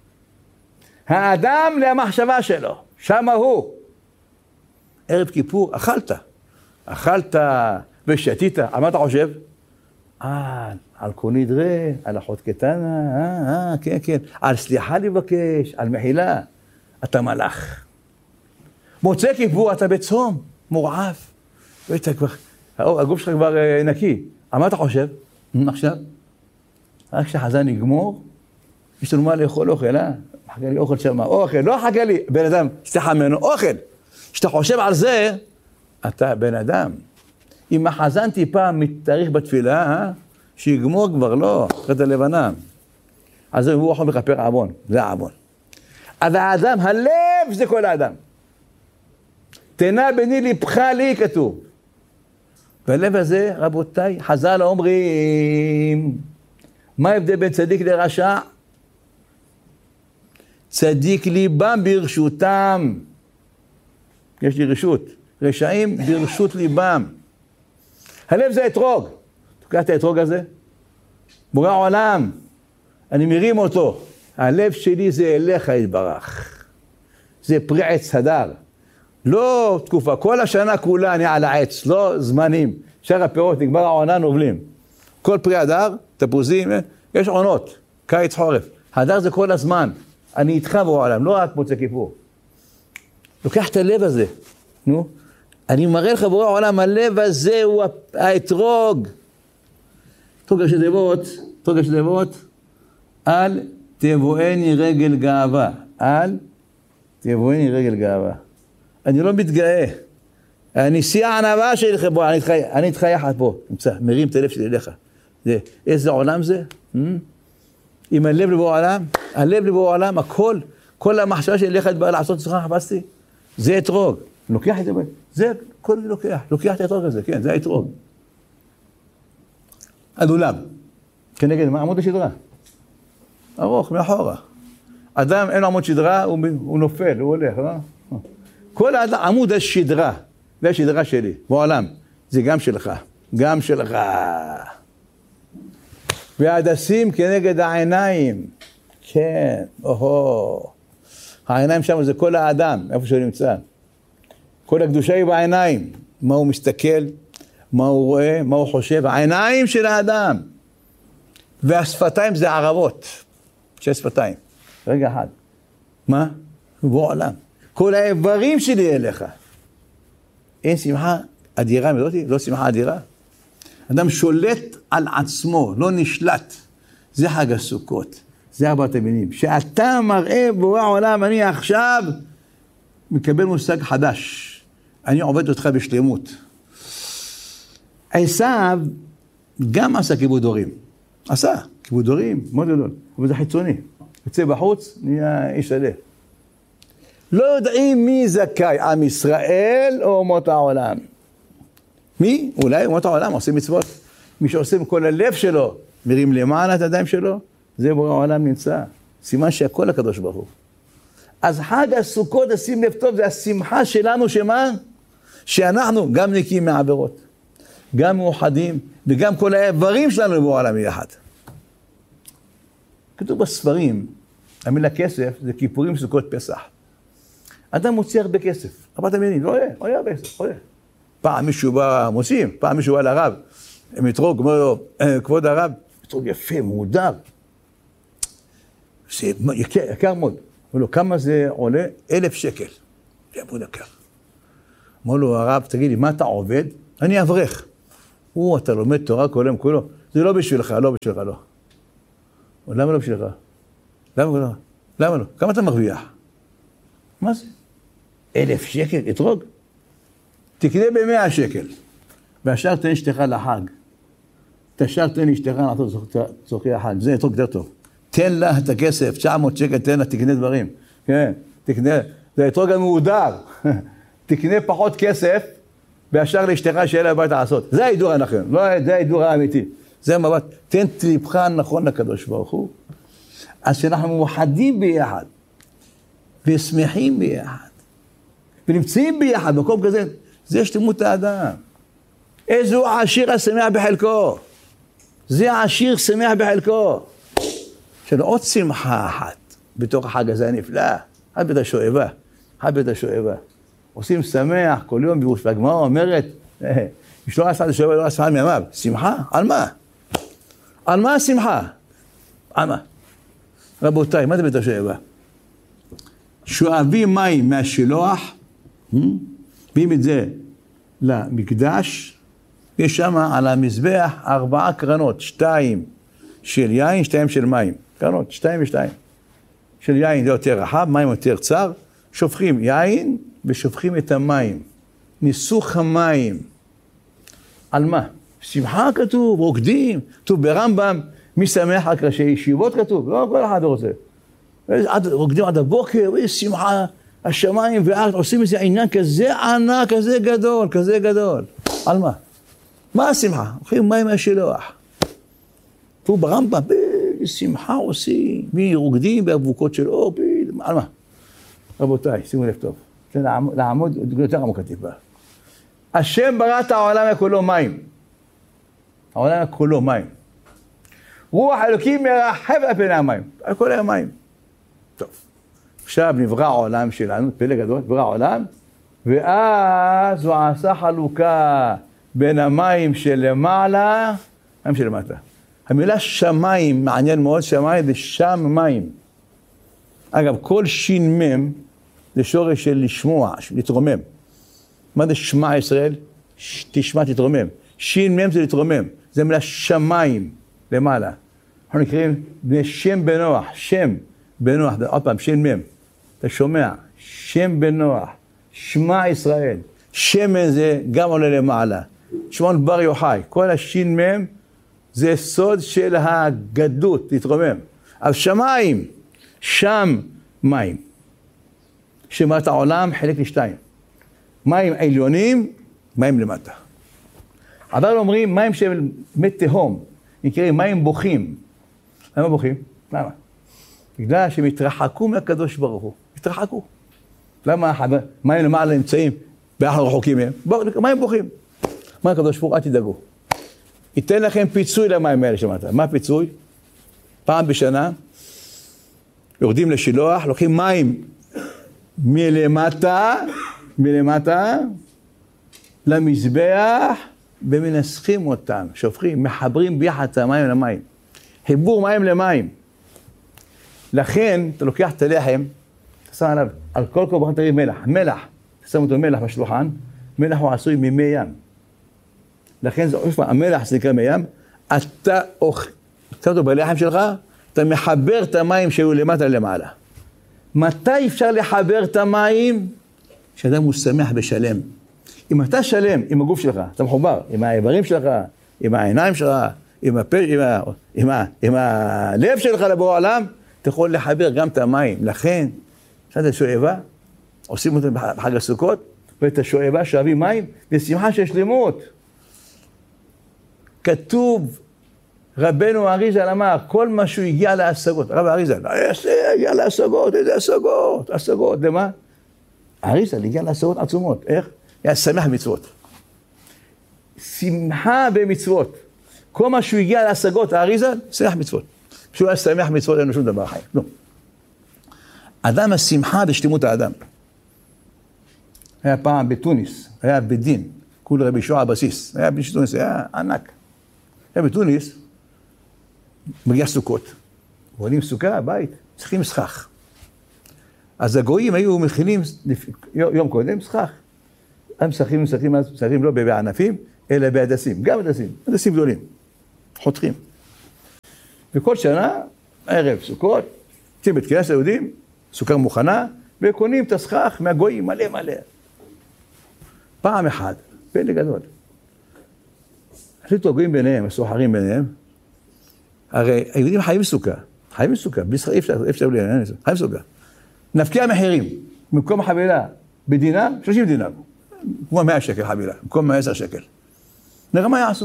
Speaker 1: האדם למחשבה שלו, שם הוא. ערב כיפור, אכלת ושתית, על מה אתה חושב? על כל נדרה, על אחות קטנה, כן, על סליחה לבקש, על מחילה, אתה מלאך. מוצא כיפור, אתה בצום, מורעב, הגוף שלך כבר נקי, על מה אתה חושב? עכשיו, רק כשהחזן יגמור, יש לנו מה לאכול אוכל, מחכה לי אוכל שם, אוכל, לא חכה לי, בן אדם, שתחה ממנו, אוכל. כשאתה חושב על זה, אתה בן אדם. אם החזן טיפה מתאריך בתפילה, שיגמור כבר לא, אחרת הלבנה. אז הוא יכול לכפר עוון, זה העוון. אז האדם, הלב זה כל האדם. תנה בני ליבך לי כתוב. והלב הזה, רבותיי, חז"ל אומרים, מה ההבדל בין צדיק לרשע? צדיק ליבם ברשותם. יש לי רשות. רשעים ברשות ליבם. הלב זה אתרוג. תוקע את האתרוג הזה? בורא עולם. אני מרים אותו. הלב שלי זה אליך יתברך. זה פרי עץ הדר. לא תקופה, כל השנה כולה אני על העץ, לא זמנים. שאר הפירות, נגמר העונה, נובלים. כל פרי הדר, תפוזים, יש עונות, קיץ חורף. הדר זה כל הזמן. אני איתך בעולם, לא רק מוצא כיפור. לוקח את הלב הזה, נו. אני מראה לך בורא העולם, הלב הזה הוא האתרוג. אתרוג ראשי תיבות, אל תבואני רגל גאווה. אל תבואני רגל גאווה. אני לא מתגאה. אני שיא הענווה שלך בו, אני איתך יחד פה. נמצא, מרים את הלב שלי אליך. איזה עולם זה? עם הלב לבוא עולם, הלב לבוא עולם, הכל, כל המחשבה שלי אליך בא לעשות אצלך חפשתי, זה אתרוג. לוקח את זה, זה כל מי לוקח את האתרוג הזה, כן, זה האתרוג. הדולב, כנגד מה? עמוד השדרה. ארוך, מאחורה. אדם אין לו עמוד שדרה, הוא נופל, הוא הולך, לא? כל עמוד השדרה, זה השדרה שלי, בעולם, זה גם שלך, גם שלך. וההדסים כנגד העיניים, כן, העיניים שם זה כל האדם, איפה שהוא נמצא. כל הקדושה היא בעיניים, מה הוא מסתכל, מה הוא רואה, מה הוא חושב, העיניים של האדם. והשפתיים זה ערבות, 6 שפתיים, רגע אחד. מה? בעולם. כל האיברים שלי אליך. אין שמחה אדירה מזאתי? לא שמחה אדירה? אדם שולט על עצמו, לא נשלט. זה חג הסוכות, זה 4 המינים. שאתה מראה בורא עולם, אני עכשיו מקבל מושג חדש. אני עובד אותך בשלמות. עשיו גם עשה כיבוד הורים. עשה כיבוד הורים, מאוד גדול. אבל זה חיצוני. יוצא בחוץ, נהיה איש עלה. לא יודעים מי זכאי, עם ישראל או אומות העולם. מי? אולי אומות העולם עושים מצוות. מי שעושה עם כל הלב שלו, מרים למעלה את הידיים שלו, זה בורא העולם נמצא. סימן שהכל הקדוש ברוך הוא. אז חג הסוכות, שים לב טוב, זה השמחה שלנו, שמה? שאנחנו גם נקיים מעבירות, גם מאוחדים, וגם כל האיברים שלנו לבורא העולם יחד. כתוב בספרים, המילה כסף זה כיפורים, סוכות, פסח. אדם מוציא הרבה כסף, 4 המינים, לא עולה הרבה כסף, עולה. פעם מישהו בא, מוציאים, פעם מישהו בא לרב, מתרוג, אומר לו, כבוד הרב, מתרוג יפה, מודר. זה יקר מאוד. אומר לו, כמה זה עולה? 1,000 שקל. זה מאוד יקר. אומר לו, הרב, תגיד לי, מה אתה עובד? אני אברך. אתה לומד תורה כל יום כולו. זה לא בשבילך, לא בשבילך, לא. למה לא בשבילך? למה לא? כמה אתה מרוויח? מה זה? 1,000 שקל, אתרוג? תקנה ב100 שקל. והשאר תן אשתך לחג. את השאר תן אשתך לעשות צורכי החג. זה אתרוג יותר טוב. תן לה את הכסף, 900 שקל, תן לה, תקנה דברים. כן, תקנה, זה אתרוג המהודר. תקנה פחות כסף, והשאר לאשתך שיהיה לה בית לעשות. זה ההידור הנכון, לא זה ההידור האמיתי. זה המבט, תן ליבך נכון לקדוש ברוך הוא. אז שאנחנו מאוחדים ביחד, ושמחים ביחד, ונמצאים ביחד, מקום כזה, זה שלמות האדם. איזו עשיר השמח בחלקו. זה העשיר שמח בחלקו. של עוד שמחה אחת, בתוך החג הזה הנפלא, עד בית השואבה. עושים שמח כל יום בירוש, והגמרא אומרת, משלוח עשה לשואבה, לא עשה מימיו. שמחה? על מה? על מה השמחה? על מה? רבותיי, מה זה בית השואבה? שואבים מים מהשילוח, ביאים את זה למקדש, יש שם על המזבח 4 קרנות, 2 של יין, 2 של מים. קרנות, 2 ו2. של יין זה יותר רחב, מים יותר צר, שופכים יין ושופכים את המים. ניסוך המים. על מה? שמחה כתוב, רוקדים, כתוב ברמב"ם, מי שמח רק ראשי ישיבות כתוב, לא כל אחד רוצה. רוקדים עד הבוקר, שמחה, השמיים והארץ עושים איזה עניין כזה ענק, כזה גדול, כזה גדול. על מה? מה השמחה? הולכים מים מהשילוח. והוא ברמב"ם, שמחה עושים, מי רוקדים באבוקות של אור, על מה? רבותיי, שימו לב טוב. לעמוד יותר עמוק הטיפה. השם ברא את העולם כולו מים. העולם כולו מים. רוח אלוקים מרחב על פני המים. על כל המים. טוב. עכשיו נברא העולם שלנו, פלא גדול, נברא העולם, ואז הוא עשה חלוקה בין המים שלמעלה, המים שלמטה. המילה שמיים, מעניין מאוד, שמיים זה שם מים. אגב, כל שין מם, זה שורש של לשמוע, להתרומם. מה זה שמע ישראל? תשמע, תתרומם. שין מם זה להתרומם. זה מילה שמיים, למעלה. אנחנו נקראים שם בנוח, שם בנוח, עוד פעם, שין מם. אתה שומע, שם בנוח, שמע ישראל. שמן זה גם עולה למעלה. שמעון בר יוחאי, כל השין מם זה סוד של הגדות, להתרומם. אבל שמיים, שם מים. שמעת העולם חלק לשתיים. מים עליונים, מים למטה. אבל אומרים מים של מי תהום, נקראים מים בוכים. למה בוכים? למה? בגלל שהם התרחקו מהקדוש ברוך הוא. התרחקו. למה מים למעלה נמצאים ואנחנו רחוקים מהם? מים בוכים. מה הקדוש ברוך הוא? אל תדאגו. ייתן לכם פיצוי למים האלה שמעת. מה הפיצוי? פעם בשנה יורדים לשילוח, לוקחים מים מלמטה למזבח ומנסחים אותם, שופכים, מחברים ביחד את המים למים. חיבור מים למים. לכן אתה לוקח את הלחם, אתה שם עליו, על כל קורבן תריב מלח, אתה שם אותו מלח בשולחן, מלח הוא עשוי ממי ים. לכן המלח זה נקרא מי ים, אתה שם אותו בלחם שלך, אתה מחבר את המים שהיו למטה למעלה. מתי אפשר לחבר את המים? כשאדם הוא שמח בשלם. אם אתה שלם עם הגוף שלך, אתה מחובר עם האיברים שלך, עם העיניים שלך, עם הלב שלך לבורא עולם, אתה יכול לחבר גם את המים. לכן, שאת השואבה, עושים אותם בחג הסוכות, ואת השואבה שואבים מים, ושמחה של שלמות. כתוב, רבנו אריזל אמר, כל מה שהוא הגיע להשגות, הרב אריזל, הגיע להשגות, איזה השגות, למה? אריזל הגיע להשגות עצומות, איך? היה שמח במצוות. שמחה במצוות. כל מה שהוא הגיע להשגות, אריזל, שמח מצוות. כשהוא היה שמח במצוות, אין לו שום דבר חיים. לא. אדם השמחה בשלמות האדם. היה פעם בתוניס, היה בדין, כול רבי ישוע הבסיס, היה בתוניס, היה ענק. היה בתוניס, מגיע סוכות. עולים סוכה, בית, צריכים סכך. אז הגויים היו מכינים יום קודם סכך. הם שכים לא בענפים, אלא בהדסים, גם הדסים גדולים, חותכים. וכל שנה, ערב סוכות, יוצאים בית כנסת היהודים, סוכה מוכנה, וקונים את הסכך מהגויים מלא. פעם אחת, פלא גדול. החליטו הגויים ביניהם, הסוחרים ביניהם, הרי היהודים חייבים סוכה, בלי סוכה, אי אפשר בלי, חייבים סוכה. נפקיע מחירים, במקום חבילה בדינר, 30 דינר, כמו 100 שקל חבילה, במקום 10 שקל. נראה מה יעשו.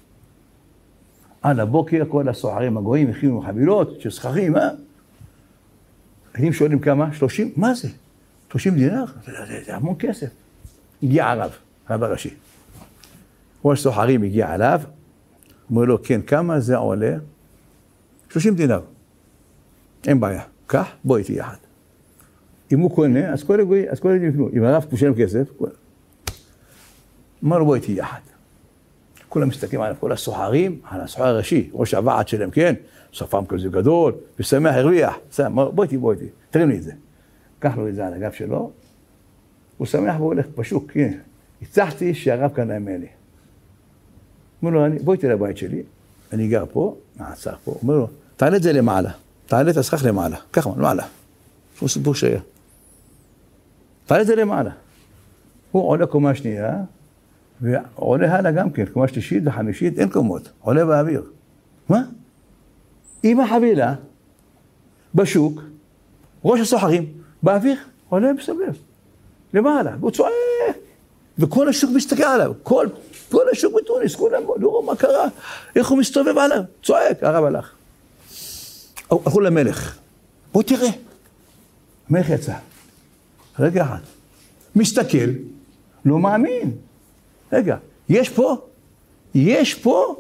Speaker 1: על הבוקר כל הסוחרים הגויים הכינו חבילות של סככים, היהודים שואלים כמה? 30? מה זה? 30 דינר? זה המון כסף. הגיע הרב הראשי. ראש סוחרים הגיע עליו, אומר לו, כן, כמה זה עולה? 30 דינר. אין בעיה. כך, בוא איתי יחד. אם הוא קונה, אז כל היהודים יקנו. אם הרב משלם כסף, אמר לו, בוא איתי יחד. כולם מסתכלים עליו, כל הסוחרים, על הסוחר הראשי, ראש הוועד שלהם, כן, שפם כזה גדול, ושמח, הרוויח. בוא איתי, תרים לי את זה. קח לו את זה על הגב שלו, הוא שמח והוא הולך פשוט, כן. הצחתי שהרב כאן האמן לי. אומר לו, בוא איתי לבית שלי, אני גר פה, נעצר פה, אומר לו, תעלה את זה למעלה, תעלה את הסכך למעלה, ככה, למעלה. הוא סיפור שהיה. תעלה את זה למעלה. הוא עולה קומה שנייה, ועולה הלאה גם כן, קומה שלישית וחמישית, אין קומות, עולה באוויר. מה? עם החבילה, בשוק, ראש הסוחרים, באוויר, עולה מסתובב, למעלה, והוא צועק, וכל השוק מסתכל עליו, כל השוק בתוניס, כולם, לא מה קרה, איך הוא מסתובב עליו, צועק, הרב הלך. הלכו למלך, בוא תראה, המלך יצא, רגע אחד, מסתכל, לא מאמין, רגע, יש פה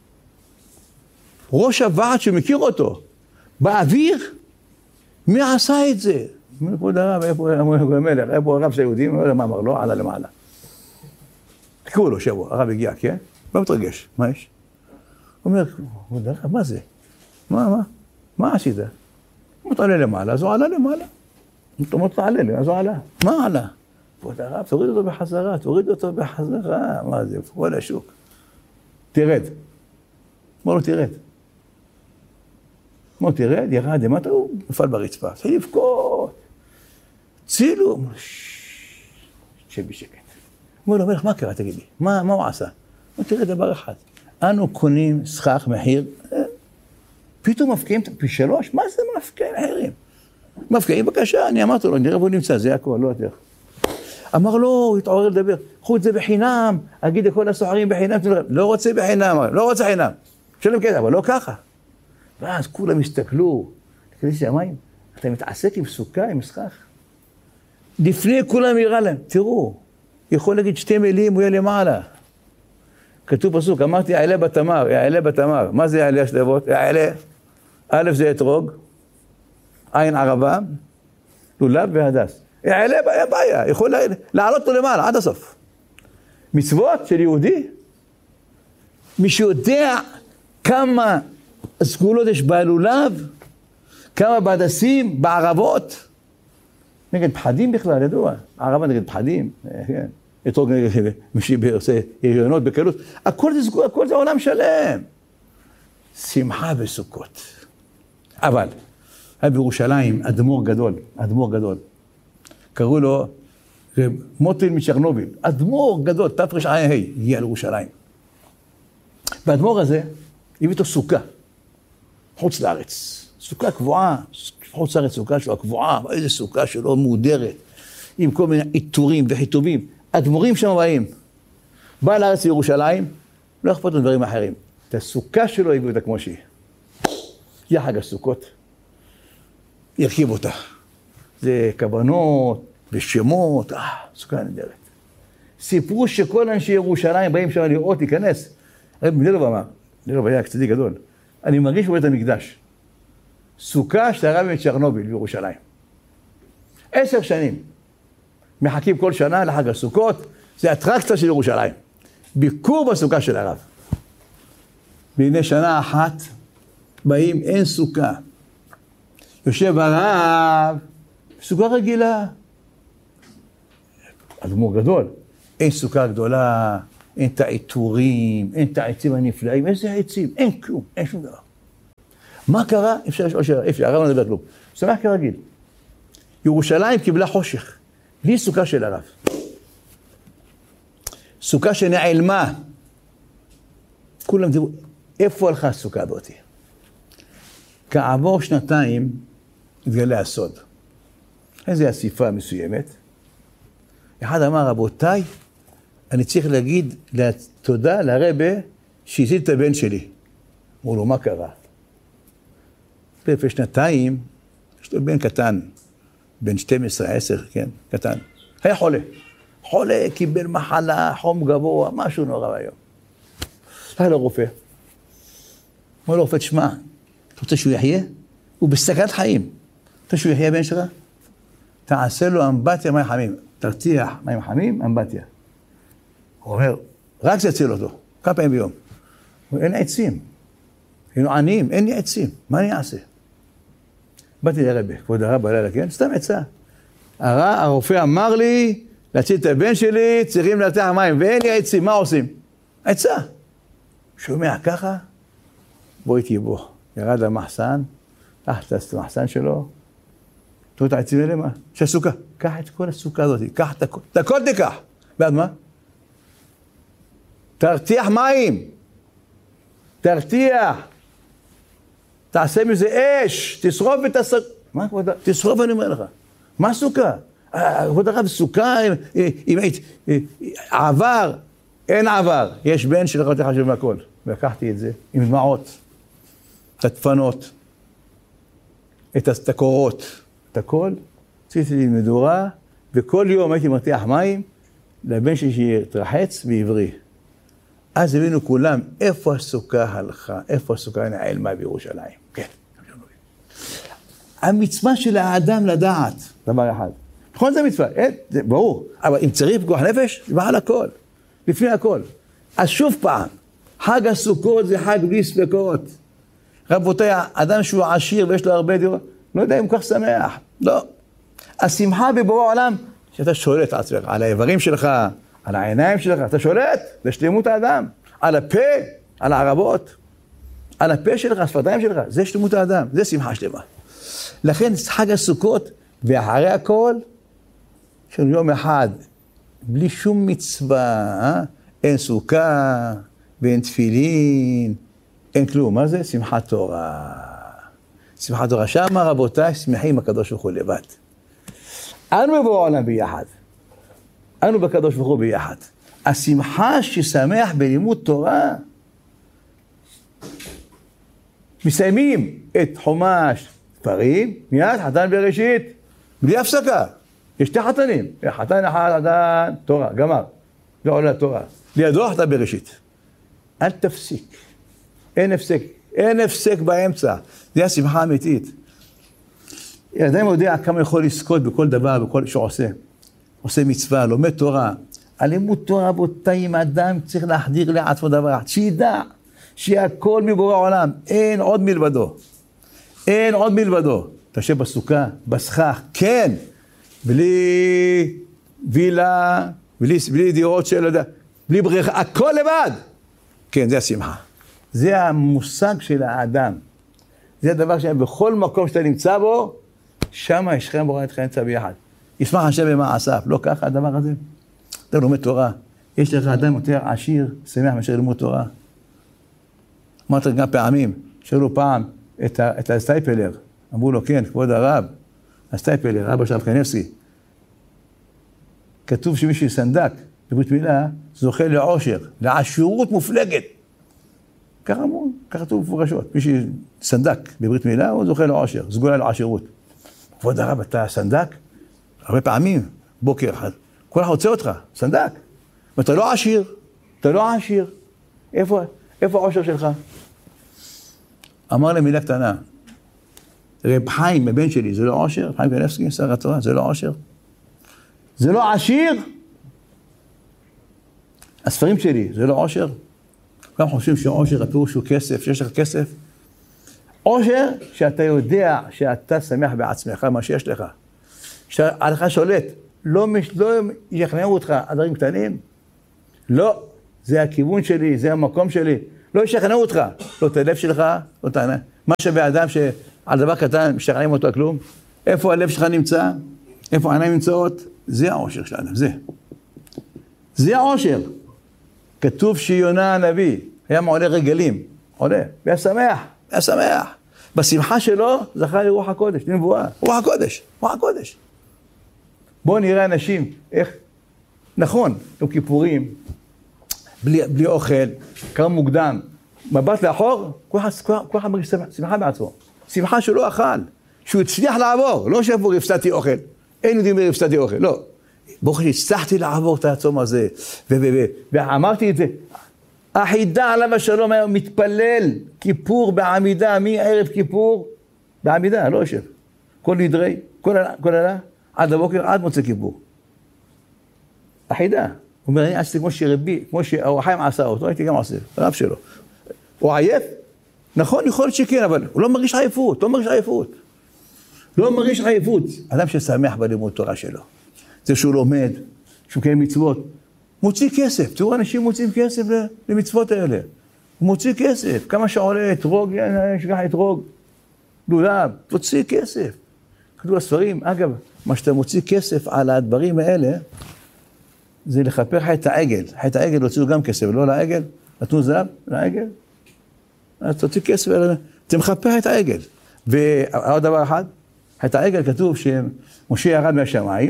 Speaker 1: ראש הוועד שמכיר אותו, באוויר, מי עשה את זה? כבוד הרב, איפה המלך, איפה הרב של היהודים? מה אמר לו? עלה למעלה. תקראו לו שבוע, הרב הגיע, כן? לא מתרגש, מה יש? הוא אומר, כבוד הרב, מה זה? מה עשית? הוא עלה למעלה, אז הוא עלה למעלה. הוא עלה לי, אז הוא עלה. מה עלה? כבוד הרב, תוריד אותו בחזרה, מה זה? כל השוק. תרד. אמר לו, תרד. אמר לו, תרד, ירד, למטה, הוא נפל ברצפה. התחיל לבכות. צילו. שב בשקט. אמר לו, המלך, מה קרה, תגיד לי? מה הוא עשה? אמר, תראה דבר אחד. אנו קונים סכך מחיר, פתאום מפקיעים פי 3, מה זה מפקיעים מחירים? מפקיעים בבקשה, אני אמרתי לו, נראה בוא נמצא, זה הכל, לא יותר. אמר לו, הוא התעורר לדבר, קחו את זה בחינם, אגיד לכל הסוחרים בחינם, לא רוצה בחינם, לא רוצה חינם. שלם כסף, אבל לא ככה. ואז כולם הסתכלו, תקדיש המים, אתה מתעסק עם סוכה, עם סכך. לפני כולם יראה להם, תראו, יכול להגיד 2 מילים, הוא יהיה למעלה. כתוב פסוק, אמרתי, יעלה בתמר, מה זה יעלה השלבות? יעלה, א' זה אתרוג, עין ערבה, לולב והדס. יעלה בעיה, יכול לעלות אותו למעלה, עד הסוף. מצוות של יהודי, מי שיודע כמה סגולות יש בלולב, כמה בהדסים, בערבות, נגד פחדים בכלל, ידוע, ערבה נגד פחדים, כן. אתרוג נגד מי שעושה הריונות בקלות, הכל זה עולם שלם. שמחה בסוכות. אבל, היה בירושלים אדמו"ר גדול. קראו לו מוטל מצ'רנוביל, אדמו"ר גדול, תר"ה, הגיע לירושלים. והאדמו"ר הזה, הביא איתו סוכה, חוץ לארץ. סוכה קבועה, חוץ לארץ סוכה שלו הקבועה, איזה סוכה שלו מודרת, עם כל מיני עיטורים וחיטובים. אדמו"רים שם באים. בא לארץ לירושלים, לא אכפת לו דברים אחרים. את הסוכה שלו הביאו אותה כמו שהיא. יהיה חג הסוכות, ירכיב אותה. זה כוונות ושמות, סוכה נדרת. סיפרו שכל אנשי ירושלים באים שם לראות, להיכנס. רב מנדלוב אמר, מנדלוב היה צדיק גדול, אני מרגיש בבית המקדש. סוכה של הרב מצ'רנוביל בירושלים. 10 שנים. מחכים כל שנה לחג הסוכות, זה אטרקציה של ירושלים. ביקור בסוכה של הרב. והנה שנה אחת, באים, אין סוכה. יושב הרב, סוכה רגילה. אדמו"ר גדול, אין סוכה גדולה, אין את העיטורים, אין את העצים הנפלאים, איזה עצים, אין כלום, אין שום דבר. מה קרה? אפשר לשאול שאלה, הרב לא מדבר כלום. שמח כרגיל. ירושלים קיבלה חושך. בלי סוכה של הרב. סוכה שנעלמה. כולם תראו, איפה הלכה הסוכה הזאת? כעבור 2 התגלה הסוד. איזו אסיפה מסוימת. אחד אמר, רבותיי, אני צריך להגיד תודה לרבה שהציל את הבן שלי. אמרו לו, מה קרה? לפני 2, יש לו בן קטן. בן 12, 10, כן, קטן. היה חולה, קיבל מחלה, חום גבוה, משהו נורא היום. היה לו רופא. אמר לו רופא, תשמע, אתה רוצה שהוא יחיה? הוא בסכנת חיים. אתה רוצה שהוא יחיה בן שלך? תעשה לו אמבטיה מים חמים. תרתיח מים חמים, אמבטיה. הוא אומר, רק זה יציל אותו, כמה פעמים ביום. הוא אומר, אין עצים. היינו עניים, אין לי עצים, מה אני אעשה? באתי לרבה, כבוד הרב בלילה, כן? סתם עצה. הרופא אמר לי, להציל את הבן שלי, צריכים להרתיח מים, ואין לי עצים, מה עושים? עצה. שומע ככה, בוא איתי בוא. ירד למחסן, קח את המחסן שלו, תראו את העצים האלה, מה? שהסוכה. קח את כל הסוכה הזאת, קח את הכל תיקח. ועד מה? תרתיח מים. תרתיח. תעשה מזה אש, תשרוף את הסוכה. מה כבודה? תשרוף אני אומר לך. מה סוכה? כבוד הרב, סוכה, אם היית, עבר, אין עבר, יש בן שלך יותר חשוב מהכל. ולקחתי את זה עם דמעות, את הדפנות, את הקורות, את הכל, עשיתי לי מדורה, וכל יום הייתי מרתיח מים, לבן שלי שיתרחץ בעברי. אז הבינו כולם, איפה הסוכה הלכה, איפה הסוכה נעלמה בירושלים. כן. המצווה של האדם לדעת, דבר אחד. נכון זה מצווה, זה ברור. אבל אם צריך פיקוח נפש, זה מעל הכל. לפני הכל. אז שוב פעם, חג הסוכות זה חג בלי ספקות. רבותיי, אדם שהוא עשיר ויש לו הרבה דירות, לא יודע אם כך שמח. לא. השמחה בבורא העולם, שאתה שולט על עצמך, על האיברים שלך, על העיניים שלך, אתה שולט, זה שלמות האדם. על הפה, על הערבות, על הפה שלך, השפתיים שלך, זה שלמות האדם, זה שמחה שלמה. לכן חג הסוכות, ואחרי הכל, של יום אחד, בלי שום מצווה, אין סוכה, ואין תפילין, אין כלום. מה זה? שמחת תורה. שמחת תורה. שם רבותיי, שמחים הקדוש ברוך הוא לבד. אנו בבורא העולם ביחד. אנו בקדוש ברוך הוא ביחד. השמחה ששמח בלימוד תורה, מסיימים את חומש ספרים, מיד חתן בראשית, בלי הפסקה. יש שתי חתנים, חתן אחד, חתן, תורה, גמר. לא עולה תורה. לידו חתן בראשית. אל תפסיק. אין הפסק. אין הפסק באמצע. זה השמחה האמיתית. אדם יודע כמה יכול לזכות בכל דבר, בכל שעושה. עושה מצווה, לומד תורה. הלימוד תורה, רבותיי, אם אדם צריך להחדיר לעצמו דבר, שידע שהכל מבורא העולם, אין עוד מלבדו. אין עוד מלבדו. תשב בסוכה, בסכך, כן, בלי וילה, בלי דירות של, בלי בריכה, הכל לבד. כן, זה השמחה. זה המושג של האדם. זה הדבר שבכל מקום שאתה נמצא בו, שם ישכם בורא אתכם נמצא ביחד. ישמח השם במעשיו, לא ככה הדבר הזה. אתה לומד תורה, יש לך אדם יותר עשיר, שמח מאשר ללמוד תורה. אמרת גם פעמים, שאלו פעם את הסטייפלר, אמרו לו, כן, כבוד הרב, הסטייפלר, אבא של הרב קניבסקי, כתוב שמישהו סנדק, בברית מילה, זוכה לעושר, לעשירות מופלגת. ככה אמרו, ככה כתוב מפורשות, מישהו סנדק בברית מילה, הוא זוכה לעושר, סגולה לעשירות. כבוד הרב, אתה סנדק? הרבה פעמים, בוקר אחד, כל אחד רוצה אותך, סנדק. ואתה לא עשיר, אתה לא עשיר. איפה העושר שלך? אמר להם מילה קטנה, רב חיים, הבן שלי, זה לא עושר? חיים קניבסקי, שר התורה, זה לא עושר? זה לא עשיר? הספרים שלי, זה לא עושר? כולם חושבים שעושר, הפירוש הוא כסף, שיש לך כסף. עושר שאתה יודע שאתה שמח בעצמך, מה שיש לך. שעליך שולט, לא יכנעו אותך הדברים קטנים. לא, זה הכיוון שלי, זה המקום שלי. לא ישכנעו אותך, לא את הלב שלך, לא את העיניים. מה שווה אדם שעל דבר קטן משכנעים אותו כלום? איפה הלב שלך נמצא? איפה העיניים נמצאות? זה העושר של האדם, זה. זה העושר. כתוב שיונה הנביא היה מעולה רגלים, עולה, והיה שמח, היה שמח. בשמחה שלו זכה לרוח הקודש, לנבואה, רוח הקודש, רוח הקודש. בואו נראה אנשים, איך, נכון, יום כיפורים, בלי אוכל, קם מוקדם, מבט לאחור, כל אחד מרגיש שמחה בעצמו. שמחה שהוא לא אכל, שהוא הצליח לעבור, לא שעבור הפסדתי אוכל, אין יודעים מי הפסדתי אוכל, לא. ברוך הוא, הצלחתי לעבור את הצום הזה, ואמרתי את זה, החידה עליו השלום היה מתפלל, כיפור בעמידה, מערב כיפור, בעמידה, לא יושב. כל נדרי, כל עלה, עד הבוקר, עד מוצא כיפור. החידה. הוא אומר, אני עשיתי כמו שהאור החיים עשה אותו, הייתי גם עושה, הרב שלו. הוא עייף? נכון, יכול להיות שכן, אבל הוא לא מרגיש עייפות, לא מרגיש עייפות. לא מרגיש עייפות. אדם ששמח בלימוד תורה שלו. זה שהוא לומד, שהוא קיים מצוות. מוציא כסף, תראו, אנשים מוצאים כסף למצוות האלה. הוא מוציא כסף, כמה שעולה אתרוג, שכח אתרוג, לולב, תוציא כסף. כתוב הספרים, אגב, מה שאתה מוציא כסף על הדברים האלה, זה לחפר חטא העגל. חטא העגל הוציאו גם כסף, לא לעגל, נתנו זהב לעגל. אז תוציא כסף, אתה מחפר חטא העגל. ועוד דבר אחד, חטא העגל כתוב שמשה ירד מהשמיים,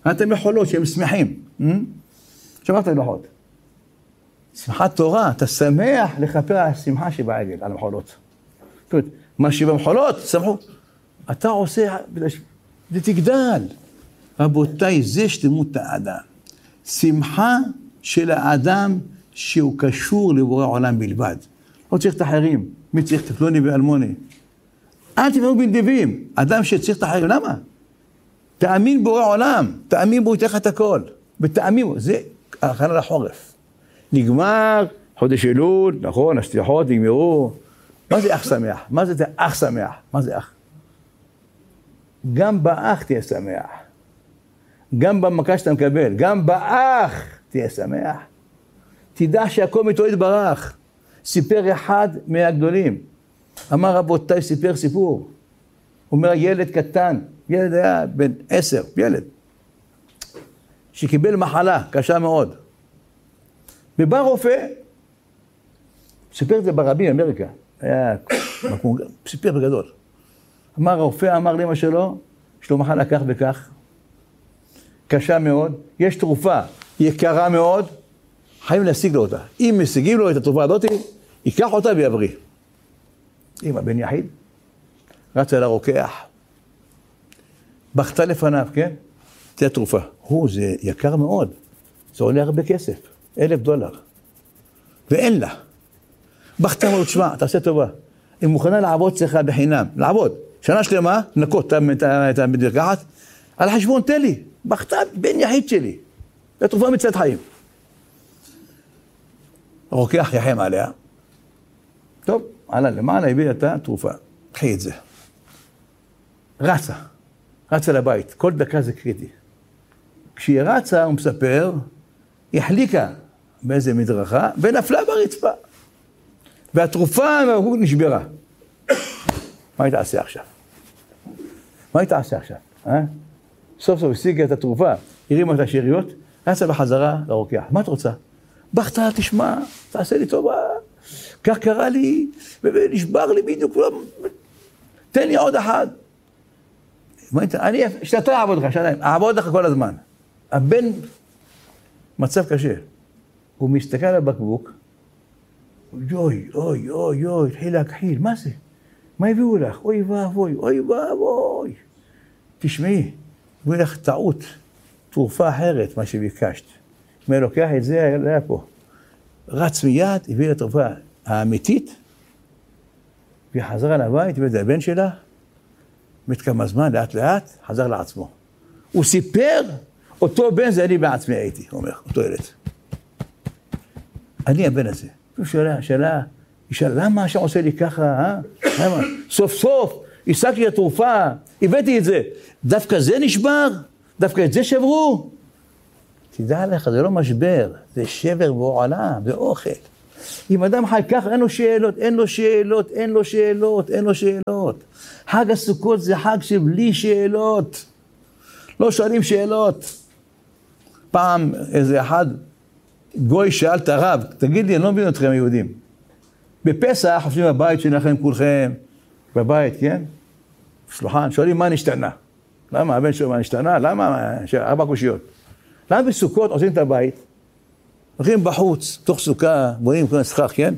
Speaker 1: אתם מחולות שהם שמחים. שמעת מלאכות. שמחת תורה, אתה שמח לכפר על השמחה שבעגל, על המחולות. זאת אומרת, מה שבמחולות, שמחו. אתה עושה, זה תגדל. רבותיי, זה שלמות האדם. שמחה של האדם שהוא קשור לבורא עולם בלבד. לא צריך את האחרים. מי צריך את פלוני ואלמוני? אל תבנו בנדיבים. אדם שצריך את האחרים, למה? תאמין בורא עולם. תאמין בו, יתך את הכל. ותאמין בו. זה הכנה לחורף. נגמר חודש אלול, נכון, השליחות נגמרו. מה זה אח שמח? מה זה אח שמח? מה זה אח? גם באח תהיה שמח. גם במכה שאתה מקבל. גם באח תהיה שמח. תדע שהכל מתו יתברך. סיפר אחד מהגדולים. אמר רבותיי, סיפר סיפור. הוא אומר, ילד קטן, ילד היה בן 10, ילד, שקיבל מחלה קשה מאוד. ובא רופא, סיפר את זה ברבים באמריקה, היה סיפר בגדול. אמר הרופא, אמר לאמא שלו, יש לו מחלה כך וכך, קשה מאוד, יש תרופה יקרה מאוד, חייבים להשיג לו אותה. אם משיגים לו את התרופה הזאת, ייקח אותה ויבריא. אמא בן יחיד, רצה לרוקח, בכתה לפניו, כן? זה התרופה. זה יקר מאוד, זה עולה הרבה כסף, $1,000. ואין לה. בכתה אמרו, תשמע, תעשה טובה. היא מוכנה לעבוד אצלך בחינם, לעבוד. שנה שלמה, נקות את המדרגעת, על חשבון תן לי, בכתה בן יחיד שלי. זה תרופה מצד חיים. הרוקח יחם עליה. טוב, עלה למעלה, הביא את התרופה. קחי את זה. רצה לבית, כל דקה זה קריטי. כשהיא רצה, הוא מספר, היא החליקה באיזה מדרכה, ונפלה ברצפה. והתרופה נשברה. מה היא תעשה עכשיו? סוף סוף השיגה את התרופה, הרימה את השאריות, רצה בחזרה לרוקח. מה את רוצה? בכתה, תשמע, תעשה לי טובה. כך קרה לי, ונשבר לי בדיוק, תן לי עוד אחד. אני שנתיים אעבוד לך כל הזמן. הבן מצב קשה. הוא מסתכל על הבקבוק, אוי, התחיל להכחיל, מה זה? מה הביאו לך? אוי ואבוי. תשמעי, הביאו לך טעות, תרופה אחרת, מה שביקשת. אם אני לוקח את זה, היה פה. רץ מיד, הביא לתרופה האמיתית, והיא חזרה לבית, הביא את הבן שלה, כמה זמן, לאט, חזר לעצמו. הוא סיפר, אותו בן זה אני בעצמי הייתי, הוא אומר, אותו ילד. אני הבן הזה. הוא שאלה, למה השם עושה לי ככה, למה? סוף, השגתי את התרופה, הבאתי את זה. דווקא זה נשבר? דווקא את זה שברו? תדע לך, זה לא משבר, זה שבר בעולם, זה אוכל. אם אדם חי כך, אין לו שאלות. חג הסוכות זה חג שבלי שאלות. לא שואלים שאלות. פעם איזה אחד, גוי שאל את הרב, תגיד לי, אני לא מבין אתכם יהודים. בפסח, חושבים בבית שלכם כולכם, בבית, כן? שלוחן, שואלים מה נשתנה. למה? הבן שואל מה נשתנה? למה? 4 קושיות. למה בסוכות עושים את הבית? הולכים בחוץ, תוך סוכה, בונים כל הסכך, כן?